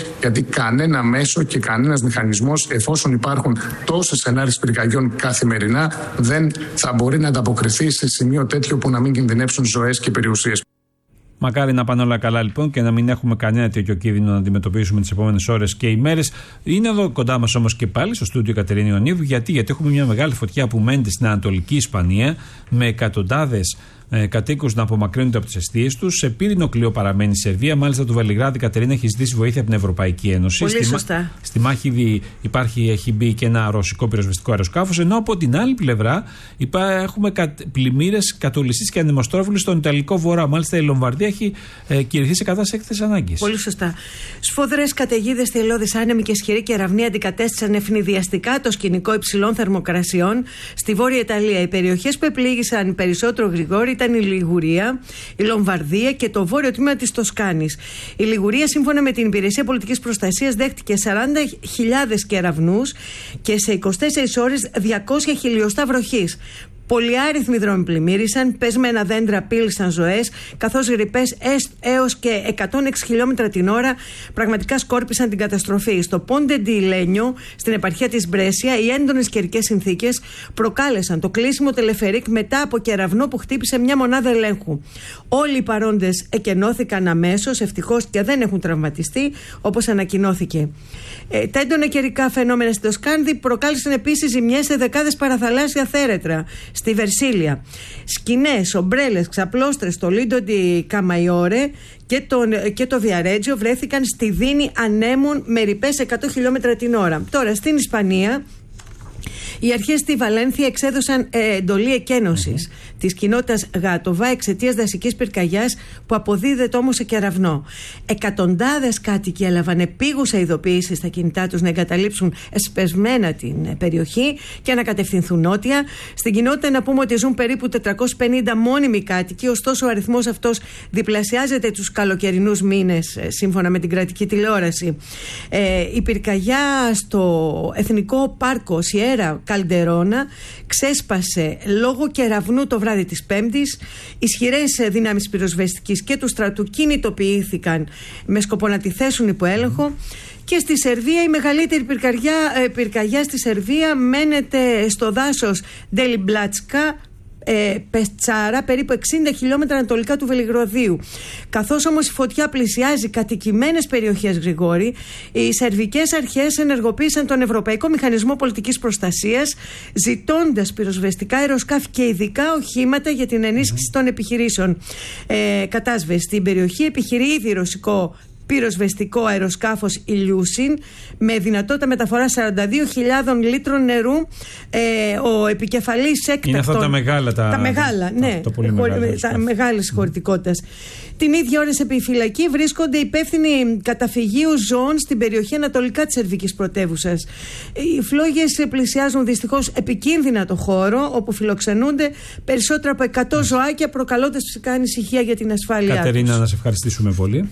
S23: γιατί κανένα μέσο και κανένας μηχανισμός, εφόσον υπάρχουν τόσες ενάρσεις πυρκαγιών καθημερινά, δεν θα μπορεί να ανταποκριθεί σε σημείο τέτοιο που να μην κινδυνεύσουν ζωές και περιουσίες.
S1: Μακάρι να πάνε όλα καλά λοιπόν και να μην έχουμε κανένα τέτοιο κίνδυνο να αντιμετωπίσουμε τις επόμενες ώρες και ημέρες. Είναι εδώ κοντά μας όμως και πάλι στο στούντιο Κατερίνη Ιωνίδου. Γιατί έχουμε μια μεγάλη φωτιά που μένεται στην Ανατολική Ισπανία με εκατοντάδες κατοίκους να απομακρύνονται από τις εστίες τους. Σε πύρινο κλειό παραμένει η Σερβία. Μάλιστα, το Βελιγράδι, Κατερίνα, έχει ζητήσει βοήθεια από την Ευρωπαϊκή Ένωση.
S11: Πολύ σωστά.
S1: Στη μάχη έχει μπει και ένα ρωσικό πυροσβεστικό αεροσκάφος. Ενώ από την άλλη πλευρά έχουμε πλημμύρες κατολιστής και ανεμοστρόφιλους στον Ιταλικό Βορρά. Μάλιστα, η Λομβαρδία έχει κηρυχθεί σε κατάσταση έκτακτης ανάγκης.
S11: Πολύ σωστά. Σφοδρές καταιγίδες, θελώδεις άνεμοι και ισχυροί κεραυνοί αντικατέστησαν ευνηδιαστικά το σκηνικό υψηλών θερμοκρασιών στη Βόρεια Ιταλία. Οι περιοχές που επλήγησαν περισσότερο, Γρηγόρη, ήταν η Λιγουρία, η Λομβαρδία και το βόρειο τμήμα της Τοσκάνης. Η Λιγουρία, σύμφωνα με την Υπηρεσία Πολιτικής Προστασίας, δέχτηκε 40.000 κεραυνούς και σε 24 ώρες 200 χιλιοστά βροχής. Πολυάριθμοι δρόμοι πλημμύρισαν, πεσμένα δέντρα πύλησαν ζωές, καθώς ρηπές έως και 106 χιλιόμετρα την ώρα πραγματικά σκόρπισαν την καταστροφή. Στο Πόντε ντι Λένιο, στην επαρχία της Μπρέσια, οι έντονες καιρικές συνθήκες προκάλεσαν το κλείσιμο τελεφερίκ μετά από κεραυνό που χτύπησε μια μονάδα ελέγχου. Όλοι οι παρόντες εκενώθηκαν αμέσως, ευτυχώς και δεν έχουν τραυματιστεί, όπως ανακοινώθηκε. Τα έντονα καιρικά φαινόμενα στην Τοσκάνη προκάλεσαν επίσης ζημιές σε δεκάδες παραθαλάσσια θέρετρα στη Βερσίλια. Σκηνές, ομπρέλες, ξαπλώστρες στο Λίντο ντι Καμαϊόρε και το Βιαρέτζιο βρέθηκαν στη δίνη ανέμων με ρηπές 100 χιλιόμετρα την ώρα. Τώρα στην Ισπανία, οι αρχές στη Βαλένθια εξέδωσαν εντολή εκένωσης της κοινότητας Γάτοβα εξαιτίας δασικής πυρκαγιάς που αποδίδεται όμως σε κεραυνό. Εκατοντάδες κάτοικοι έλαβαν επίγουσα ειδοποίηση στα κινητά τους να εγκαταλείψουν εσπεσμένα την περιοχή και να κατευθυνθούν νότια. Στην κοινότητα να πούμε ότι ζουν περίπου 450 μόνιμοι κάτοικοι, ωστόσο ο αριθμός αυτός διπλασιάζεται τους καλοκαιρινούς μήνες σύμφωνα με την κρατική τηλεόραση. Η πυρκαγιά στο Εθνικό Πάρκο Σιέρα Καλντερόνα ξέσπασε λόγω κεραυνού το βράδυ της Πέμπτης. Ισχυρές δυνάμεις πυροσβεστικής και του στρατού κινητοποιήθηκαν με σκοπό να τη θέσουν υπό έλεγχο. Και στη Σερβία, η μεγαλύτερη πυρκαγιά στη Σερβία μένεται στο δάσος Ντελιμπλάτσκα Πεστσάρα, περίπου 60 χιλιόμετρα ανατολικά του Βελιγραδίου. Καθώς όμως η φωτιά πλησιάζει κατοικημένες περιοχές, Γρηγόρη, οι σερβικές αρχές ενεργοποίησαν τον Ευρωπαϊκό Μηχανισμό Πολιτικής Προστασίας, ζητώντας πυροσβεστικά αεροσκάφη και ειδικά οχήματα για την ενίσχυση των επιχειρήσεων κατάσβεσης. Στην περιοχή επιχειρεί ήδη ρωσικό πυροσβεστικό αεροσκάφος Ηλιούσιν με δυνατότητα μεταφοράς 42.000 λίτρων νερού. Ο επικεφαλής έκτακτων. Είναι
S1: αυτά τα μεγάλα.
S11: Τα μεγάλα, ναι. Τα μεγάλης χωρητικότητας. Την ίδια ώρα σε επιφυλακή βρίσκονται υπεύθυνοι καταφυγίου ζώων στην περιοχή ανατολικά της σερβικής πρωτεύουσας. Οι φλόγες πλησιάζουν δυστυχώς επικίνδυνα το χώρο όπου φιλοξενούνται περισσότερα από 100 ζωάκια, προκαλώντας φυσικά ανησυχία για την ασφάλειά τους.
S1: Κατερίνα, να σε ευχαριστήσουμε πολύ.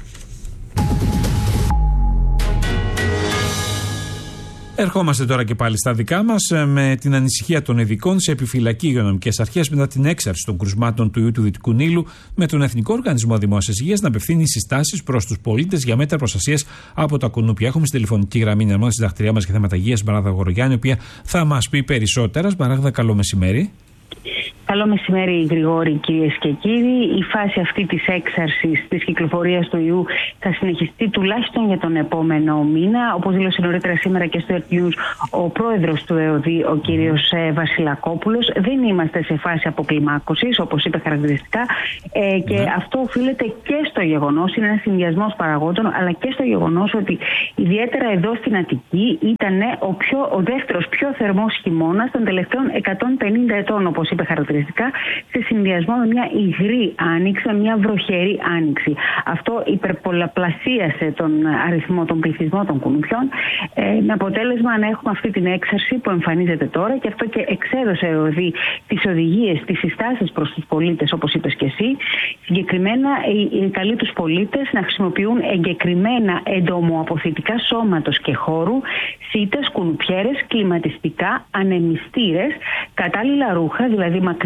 S1: Ερχόμαστε τώρα και πάλι στα δικά μας με την ανησυχία των ειδικών σε επιφυλακή υγειονομικές αρχές μετά την έξαρση των κρουσμάτων του ιού του Δυτικού Νείλου, με τον Εθνικό Οργανισμό Δημόσιας Υγείας να απευθύνει συστάσεις προς τους πολίτες για μέτρα προστασίας από τα κουνούπια. Έχουμε στη τηλεφωνική γραμμή την αρμόδια συντακτηριά μας για θέματα υγείας, Σμαράγδα Γορογιάννη, η οποία θα μας πει περισσότερα. Σμαράγδα, καλό μεσημέρι.
S4: Καλό μεσημέρι, Γρηγόρη, κυρίες και κύριοι. Η φάση αυτή της έξαρσης της κυκλοφορίας του ιού θα συνεχιστεί τουλάχιστον για τον επόμενο μήνα. Όπως δήλωσε νωρίτερα σήμερα και στο News ο πρόεδρος του ΕΟΔΗ, ο κύριος Βασιλακόπουλος, δεν είμαστε σε φάση αποκλιμάκωσης, όπως είπε χαρακτηριστικά. Και αυτό οφείλεται και στο γεγονός, είναι ένας συνδυασμός παραγόντων, αλλά και στο γεγονός ότι ιδιαίτερα εδώ στην Αττική ήταν ο δεύτερος πιο θερμός χειμώνας των τελευταίων 150 ετών, όπως είπε χαρακτηριστικά, σε συνδυασμό με μια υγρή άνοιξη, με μια βροχερή άνοιξη. Αυτό υπερπολαπλασίασε τον αριθμό, τον πληθυσμό των κουνουπιών, με αποτέλεσμα να έχουμε αυτή την έξαρση που εμφανίζεται τώρα, και αυτό και εξέδωσε δηλαδή τις οδηγίες, τις συστάσεις προς τους πολίτες, όπως είπες και εσύ. Συγκεκριμένα καλεί τους πολίτες να χρησιμοποιούν εγκεκριμένα εντομοαποθητικά σώματος και χώρου, σίτες, κουνουπιέρες, κλιματιστικά, ανεμιστήρες, κατάλληλα ρούχα, δηλαδή μακριά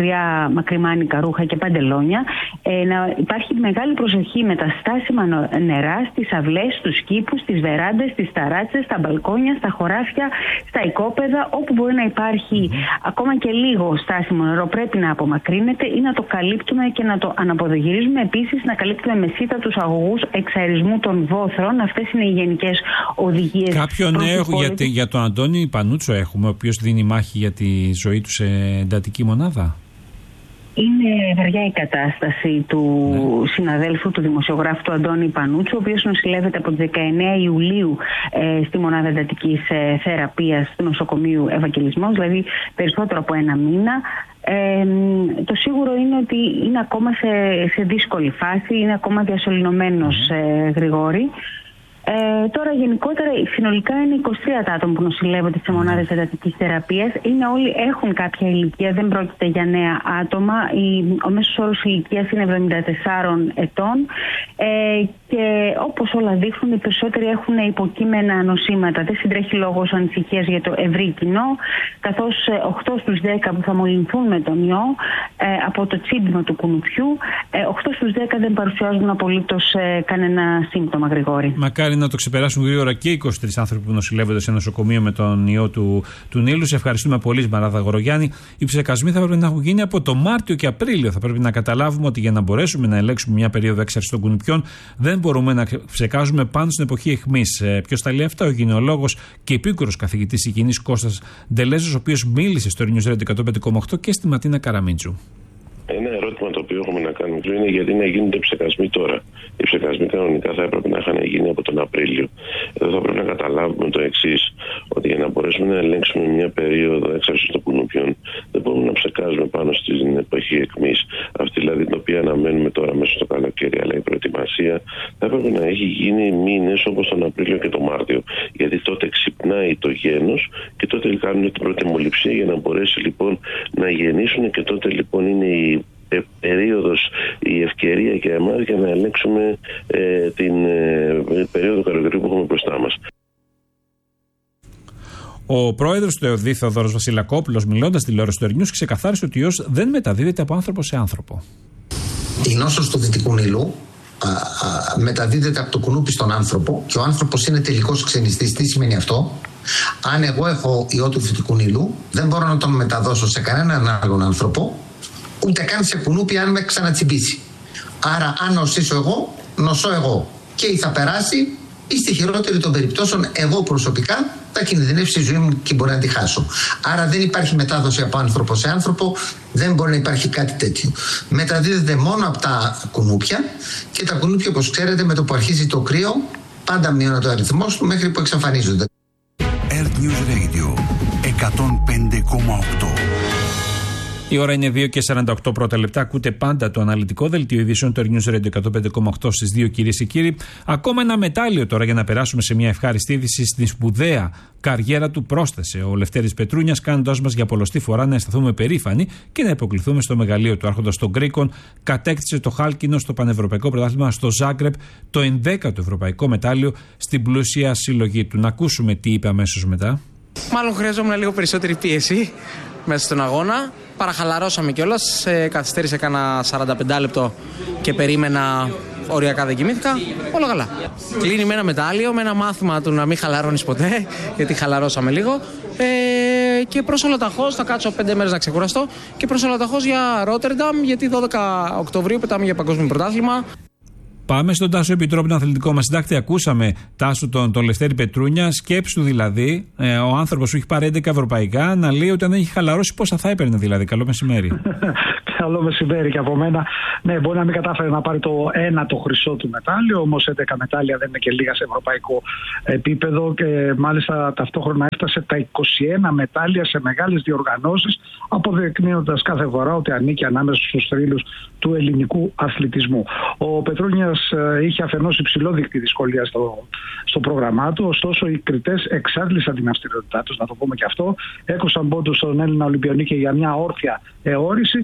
S4: μακριμάνικα ρούχα και παντελόνια. Να υπάρχει μεγάλη προσοχή με τα στάσιμα νερά στις αυλές, στους κήπους, στις βεράντες, στις ταράτσες, στα μπαλκόνια, στα χωράφια, στα οικόπεδα, όπου μπορεί να υπάρχει ακόμα και λίγο στάσιμο νερό, πρέπει να απομακρύνεται ή να το καλύπτουμε και να το αναποδογυρίζουμε. Επίσης, να καλύπτουμε με σίτα τους αγωγούς εξαερισμού των βόθρων. Αυτές είναι οι γενικές οδηγίες.
S1: Κάποιο νέο για τον Αντώνη Πανούτσο έχουμε, ο οποίος δίνει μάχη για τη ζωή του σε εντατική μονάδα?
S4: Είναι βαριά η κατάσταση του συναδέλφου, του δημοσιογράφου του Αντώνη Πανούτσου, ο οποίος νοσηλεύεται από τις 19 Ιουλίου στη μονάδα εντατικής θεραπείας του νοσοκομείου Ευαγγελισμός, δηλαδή περισσότερο από ένα μήνα. Το σίγουρο είναι ότι είναι ακόμα σε δύσκολη φάση, είναι ακόμα διασωληνωμένος Γρηγόρη. Τώρα γενικότερα συνολικά είναι 23 τα άτομα που νοσηλεύονται σε μονάδες εντατικής θεραπείας. Είναι όλοι, έχουν κάποια ηλικία, δεν πρόκειται για νέα άτομα. Ο μέσος όρος ηλικίας είναι 74 ετών και όπως όλα δείχνουν, οι περισσότεροι έχουν υποκείμενα νοσήματα. Δεν συντρέχει λόγος ανησυχίας για το ευρύ κοινό, καθώς 8 στους 10 που θα μολυνθούν με τον ιό από το τσίμπημα του κουνουπιού, 8 στους 10 δεν παρουσιάζουν απολύτως κανένα σύμπτωμα, Γρηγόρη.
S1: Μακάρι να το ξεπεράσουν γρήγορα και 23 άνθρωποι που νοσηλεύονται σε νοσοκομείο με τον ιό του Νείλου. Σε ευχαριστούμε πολύ, Σμαράγδα Γορογιάννη. Οι ψεκασμοί θα πρέπει να έχουν γίνει από το Μάρτιο και Απρίλιο. Θα πρέπει να καταλάβουμε ότι για να μπορέσουμε να ελέγξουμε μια περίοδο έξαρσης των κουνουπιών, δεν μπορούμε να ψεκάζουμε πάνω στην εποχή αιχμής. Ποιος τα λέει αυτά? Ο γυναολόγος και επίκουρος καθηγητής υγιεινής Κώστας Ντελέζος, ο οποίος μίλησε στο News Radio 105,8 και στη Ματίνα Καραμίτσου.
S6: Ένα ερώτημα το οποίο έχουμε να κάνουμε είναι γιατί να γίνονται ψεκασμοί τώρα. Οι ψεκασμοί κανονικά θα έπρεπε να είχαν γίνει από τον Απρίλιο. Εδώ θα πρέπει να καταλάβουμε το εξής, ότι για να μπορέσουμε να ελέγξουμε μια περίοδο έξαρσης των κουνουπιών, δεν μπορούμε να ψεκάζουμε πάνω στην εποχή αιχμής, αυτή δηλαδή την οποία αναμένουμε τώρα μέσα στο καλοκαίρι. Αλλά η προετοιμασία θα έπρεπε να έχει γίνει μήνες όπως τον Απρίλιο και τον Μάρτιο. Γιατί τότε ξυπνάει το γένος και τότε κάνουν την πρώτη μολυψία για να μπορέσει λοιπόν να γεννήσουν και τότε λοιπόν είναι η περίοδος, η ευκαιρία για εμάς για να ελέγξουμε την περίοδο καλοκαιριού που έχουμε μπροστά μας.
S1: Ο πρόεδρος του ΕΟΔΗ, Θεοδόρος Βασιλακόπουλος, μιλώντας στη τηλεόραση του News, ξεκαθάρισε ότι ο ιός δεν μεταδίδεται από άνθρωπο σε άνθρωπο.
S7: Η νόσος του Δυτικού Νείλου μεταδίδεται από το κουνούπι στον άνθρωπο και ο άνθρωπος είναι τελικός ξενιστής. Τι σημαίνει αυτό? Αν εγώ έχω ιό του Δυτικού Νείλου, δεν μπορώ να τον μεταδώσω σε κανέναν άλλον άνθρωπο, ούτε καν σε κουνούπι αν με ξανατσιμπήσει. Άρα αν νοσήσω εγώ, νοσώ εγώ. Και ή θα περάσει ή στη χειρότερη των περιπτώσεων εγώ προσωπικά θα κινδυνεύσει η ζωή μου και μπορεί να τη χάσω. Άρα δεν υπάρχει μετάδοση από άνθρωπο σε άνθρωπο, δεν μπορεί να υπάρχει κάτι τέτοιο. Μεταδίδεται μόνο από τα κουνούπια και τα κουνούπια, όπως ξέρετε, με το που αρχίζει το κρύο πάντα μειώνεται ο αριθμός του μέχρι που εξαφανίζονται.
S10: Earth News Radio 105,8.
S1: Η ώρα είναι 2 και 48 πρώτα λεπτά. Ακούτε πάντα το αναλυτικό δελτίο ειδήσεων του News Radio 105,8 στις 2, κυρίες και κύριοι. Ακόμα ένα μετάλλιο τώρα για να περάσουμε σε μια ευχάριστη είδηση. Στη σπουδαία καριέρα του πρόσθεσε ο Λευτέρης Πετρούνιας, κάνοντάς μας για πολλοστή φορά να αισθανθούμε περήφανοι και να υποκληθούμε στο μεγαλείο του. Άρχοντας των Γκρίκων, κατέκτησε το χάλκινο στο Πανευρωπαϊκό Πρωτάθλημα στο Ζάγκρεπ, το 11ο ευρωπαϊκό μετάλλιο στην πλούσια συλλογή του. Να ακούσουμε τι είπε αμέσως μετά.
S8: Μάλλον χρειαζόμουν λίγο περισσότερη πίεση μέσα στον αγώνα. Παραχαλαρώσαμε κιόλας. Καθυστέρησε κάνα 45 λεπτό και περίμενα. Οριακά δεν κοιμήθηκα. Όλα καλά. Κλείνει με ένα μετάλλιο, με ένα μάθημα του να μην χαλαρώνεις ποτέ, γιατί χαλαρώσαμε λίγο. Και προς ολοταχώς θα κάτσω 5 μέρες να ξεκουραστώ. Και προς ολοταχώς για Ρότερνταμ, γιατί 12 Οκτωβρίου πετάμε για παγκόσμιο πρωτάθλημα.
S1: Πάμε στον Τάσο Επιτρόπου, τον αθλητικό μας συντάκτη. Ακούσαμε, Τάσο, τον Λευτέρη Πετρούνια. Σκέψου δηλαδή, ο άνθρωπος που έχει πάρει 11 ευρωπαϊκά, να λέει ότι αν δεν έχει χαλαρώσει, πόσα θα έπαιρνε δηλαδή. Καλό μεσημέρι.
S24: Καλό μεσημέρι και από μένα. Ναι, μπορεί να μην κατάφερε να πάρει το ένατο χρυσό του μετάλλιο, όμως 11 μετάλλια δεν είναι και λίγα σε ευρωπαϊκό επίπεδο και μάλιστα ταυτόχρονα έφτασε τα 21 μετάλλια σε μεγάλες διοργανώσεις, αποδεικνύοντας κάθε φορά ότι ανήκει ανάμεσα στους θρύλους του ελληνικού αθλητισμού. Ο Πετρούνιας είχε αφενός υψηλό δείκτη δυσκολία στο πρόγραμμά του, ωστόσο οι κριτές εξάντλησαν την αυστηρότητά τους, να το πούμε και αυτό. Έκοσαν πόντους στον Έλληνα Ολυμπιονίκη για μια όρθια εώρηση.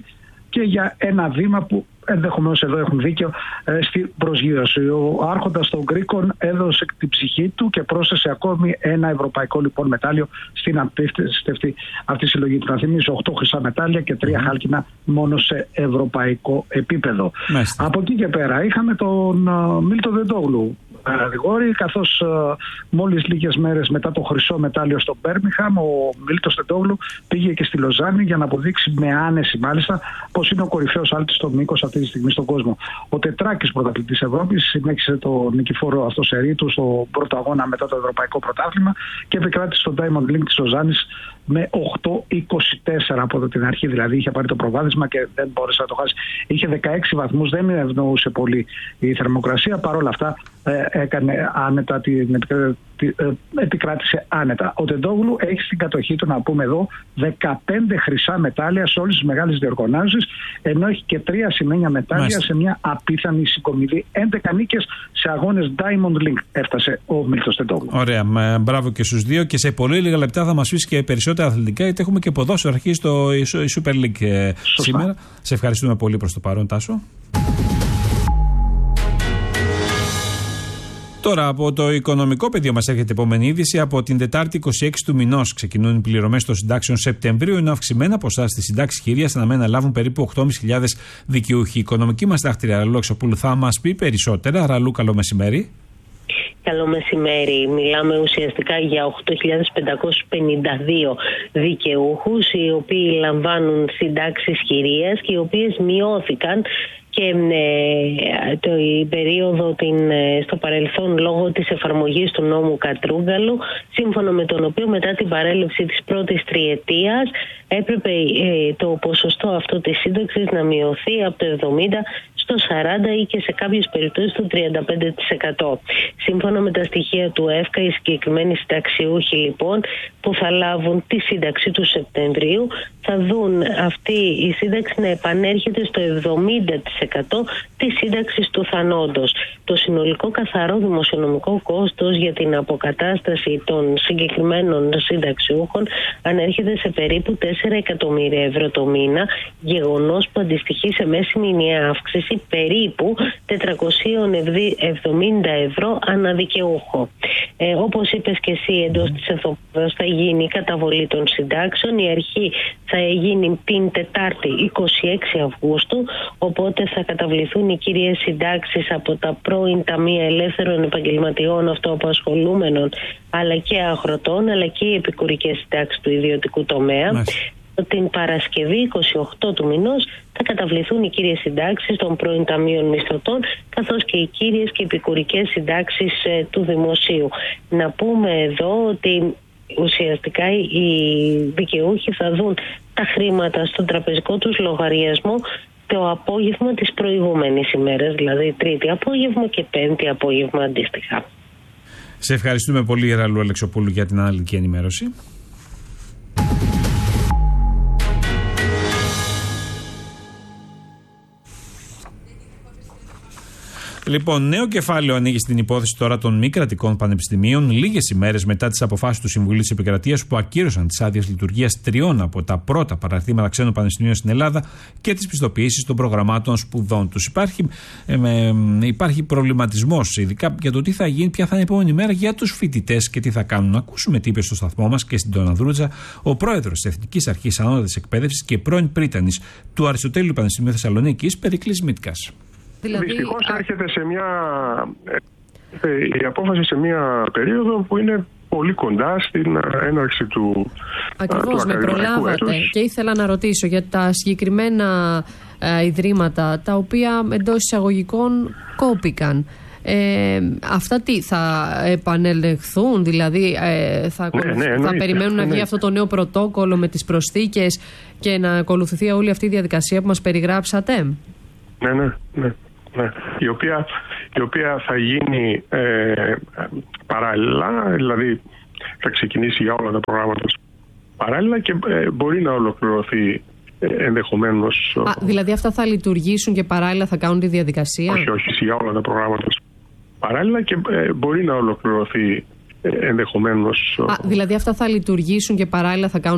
S24: και για ένα βήμα που ενδεχομένως εδώ έχουν δίκιο στην προσγείωση. Ο άρχοντας των Γκρίκων έδωσε την ψυχή του και πρόσθεσε ακόμη ένα ευρωπαϊκό λοιπόν μετάλλιο στην απίστευτη αυτή συλλογή του. Να θυμίσω 8 χρυσά μετάλλια και 3 χάλκινα μόνο σε ευρωπαϊκό επίπεδο. Από εκεί και πέρα είχαμε τον Μίλτο Τεντόγλου, Γρηγόρη, καθώς μόλις λίγες μέρες μετά το χρυσό μετάλλιο στο Μπέρμιγχαμ, ο Μίλτος Τεντόγλου πήγε και στη Λοζάνη για να αποδείξει με άνεση μάλιστα πως είναι ο κορυφαίος άλτης στο μήκος αυτή τη στιγμή στον κόσμο. Ο τετράκης πρωταθλητής Ευρώπης συνέχισε το νικηφόρο αυτό σερί του στο πρώτο αγώνα μετά το Ευρωπαϊκό Πρωτάθλημα και επικράτησε στο Diamond League της Λοζάνης με 8-24 από την αρχή, δηλαδή είχε πάρει το προβάδισμα και δεν μπόρεσε να το χάσει. Είχε 16 βαθμούς, δεν ευνοούσε πολύ η θερμοκρασία, παρόλα αυτά έκανε άνετα επικράτησε άνετα. Ο Τεντόγλου έχει στην κατοχή του, να πούμε εδώ, 15 χρυσά μετάλλια σε όλες τις μεγάλες διοργανώσεις, ενώ έχει και 3 σημαίνια μετάλλια σε μια απίθανη συγκομιδή. 11 νίκες σε αγώνες Diamond League έφτασε ο Μίλτος Τεντόγλου.
S1: Ωραία, μπράβο και στους δύο, και σε πολύ λίγα λεπτά θα μας πεις και περισσότερα αθλητικά, γιατί έχουμε και ποδόσφαιρο, αρχίζει η Super League σήμερα. Σε ευχαριστούμε πολύ προς το παρόν, Τάσο. Τώρα, από το οικονομικό πεδίο μας έρχεται η επόμενη είδηση. Από την Τετάρτη 26 του μηνός ξεκινούν οι πληρωμές των συντάξεων Σεπτεμβρίου, ενώ αυξημένα ποσά στις συντάξεις χειρίας αναμένει να λάβουν περίπου 8.500 δικαιούχοι. Η οικονομική μας δάχτυλα Ραλού Αλεξοπούλου θα μας πει περισσότερα. Ραλού, καλό μεσημέρι.
S5: Καλό μεσημέρι. Μιλάμε ουσιαστικά για 8.552 δικαιούχους, οι οποίοι λαμβάνουν συντάξεις χειρίας και οι οποίες μειώθηκαν και την περίοδο στο παρελθόν λόγω της εφαρμογής του νόμου Κατρούγκαλου, σύμφωνα με τον οποίο μετά την παρέλευση της πρώτης τριετίας έπρεπε το ποσοστό αυτό της σύνταξης να μειωθεί από το 70% στο 40% ή και σε κάποιες περιπτώσεις το 35%. Σύμφωνα με τα στοιχεία του ΕΦΚΑ, οι συγκεκριμένοι συνταξιούχοι λοιπόν που θα λάβουν τη σύνταξη του Σεπτεμβρίου θα δουν αυτή η σύνταξη να επανέρχεται στο 70% της σύνταξης του θανόντος. Το συνολικό καθαρό δημοσιονομικό κόστος για την αποκατάσταση των συγκεκριμένων συνταξιούχων ανέρχεται σε περίπου 4 εκατομμύρια ευρώ το μήνα, γεγονός που αντιστοιχεί σε μέση μηνιαία αύξηση περίπου 470 ευρώ ανά δικαιούχο. Όπως είπες και εσύ, εντός της εβδομάδας θα γίνει η καταβολή των συντάξεων. Η αρχή θα γίνει την Τετάρτη 26 Αυγούστου, οπότε θα καταβληθούν οι κύριες συντάξεις από τα πρώην ταμεία ελεύθερων επαγγελματιών, αυτοαπασχολούμενων αλλά και αγροτών, αλλά και οι επικουρικές συντάξεις του ιδιωτικού τομέα. Την Παρασκευή 28 του μηνός θα καταβληθούν οι κύριες συντάξεις των πρώην ταμείων μισθωτών, καθώς και οι κύριες και επικουρικές συντάξεις του δημοσίου. Να πούμε εδώ ότι ουσιαστικά οι δικαιούχοι θα δουν τα χρήματα στον τραπεζικό τους λογαριασμό το απόγευμα της προηγούμενης ημέρας, δηλαδή Τρίτη απόγευμα και Πέμπτη απόγευμα αντίστοιχα.
S1: Σε ευχαριστούμε πολύ, Ραλού Αλεξοπούλου, για την αναλυτική ενημέρωση. Λοιπόν, νέο κεφάλαιο ανοίγει στην υπόθεση τώρα των μη κρατικών πανεπιστημίων, λίγες ημέρες μετά τις αποφάσεις του Συμβουλίου της Επικρατείας που ακύρωσαν τις άδειες λειτουργίας 3 από τα πρώτα παραρτήματα ξένων πανεπιστημίων στην Ελλάδα και τις πιστοποιήσεις των προγραμμάτων σπουδών τους. Υπάρχει προβληματισμός, ειδικά για το τι θα γίνει, ποια θα είναι η επόμενη μέρα για τους φοιτητές και τι θα κάνουν. Να ακούσουμε τι είπε στο σταθμό μας και στην Ντόνα Δρούτζα ο πρόεδρος της Εθνικής Αρχής Ανώτατης Εκπαίδευσης και πρώην πρίτανης του Αριστοτέλειου Πανεπιστημίου Θεσσαλονίκης, Περικλής Μίτκας.
S9: Δυστυχώς έρχεται η απόφαση σε μια περίοδο που είναι πολύ κοντά στην έναρξη του
S13: Ακριβώς, με προλάβατε έτους. Και ήθελα να ρωτήσω για τα συγκεκριμένα ιδρύματα τα οποία εντός εισαγωγικών κόπηκαν. Αυτά τι θα επανελεχθούν, δηλαδή θα περιμένουν να βγει αυτό το νέο πρωτόκολλο με τις προσθήκες και να ακολουθηθεί όλη αυτή η διαδικασία που μας περιγράψατε?
S9: Ναι. Η οποία θα γίνει παράλληλα, δηλαδή θα ξεκινήσει για όλα τα προγράμματα παράλληλα και μπορεί να ολοκληρωθεί ενδεχομένως.
S13: Δηλαδή αυτά θα λειτουργήσουν και παράλληλα θα κάνουν τη διαδικασία?
S9: Όχι, για όλα τα προγράμματα παράλληλα και μπορεί να ολοκληρωθεί ενδεχομένως.
S13: Δηλαδή αυτά θα λειτουργήσουν και παράλληλα θα κάνουν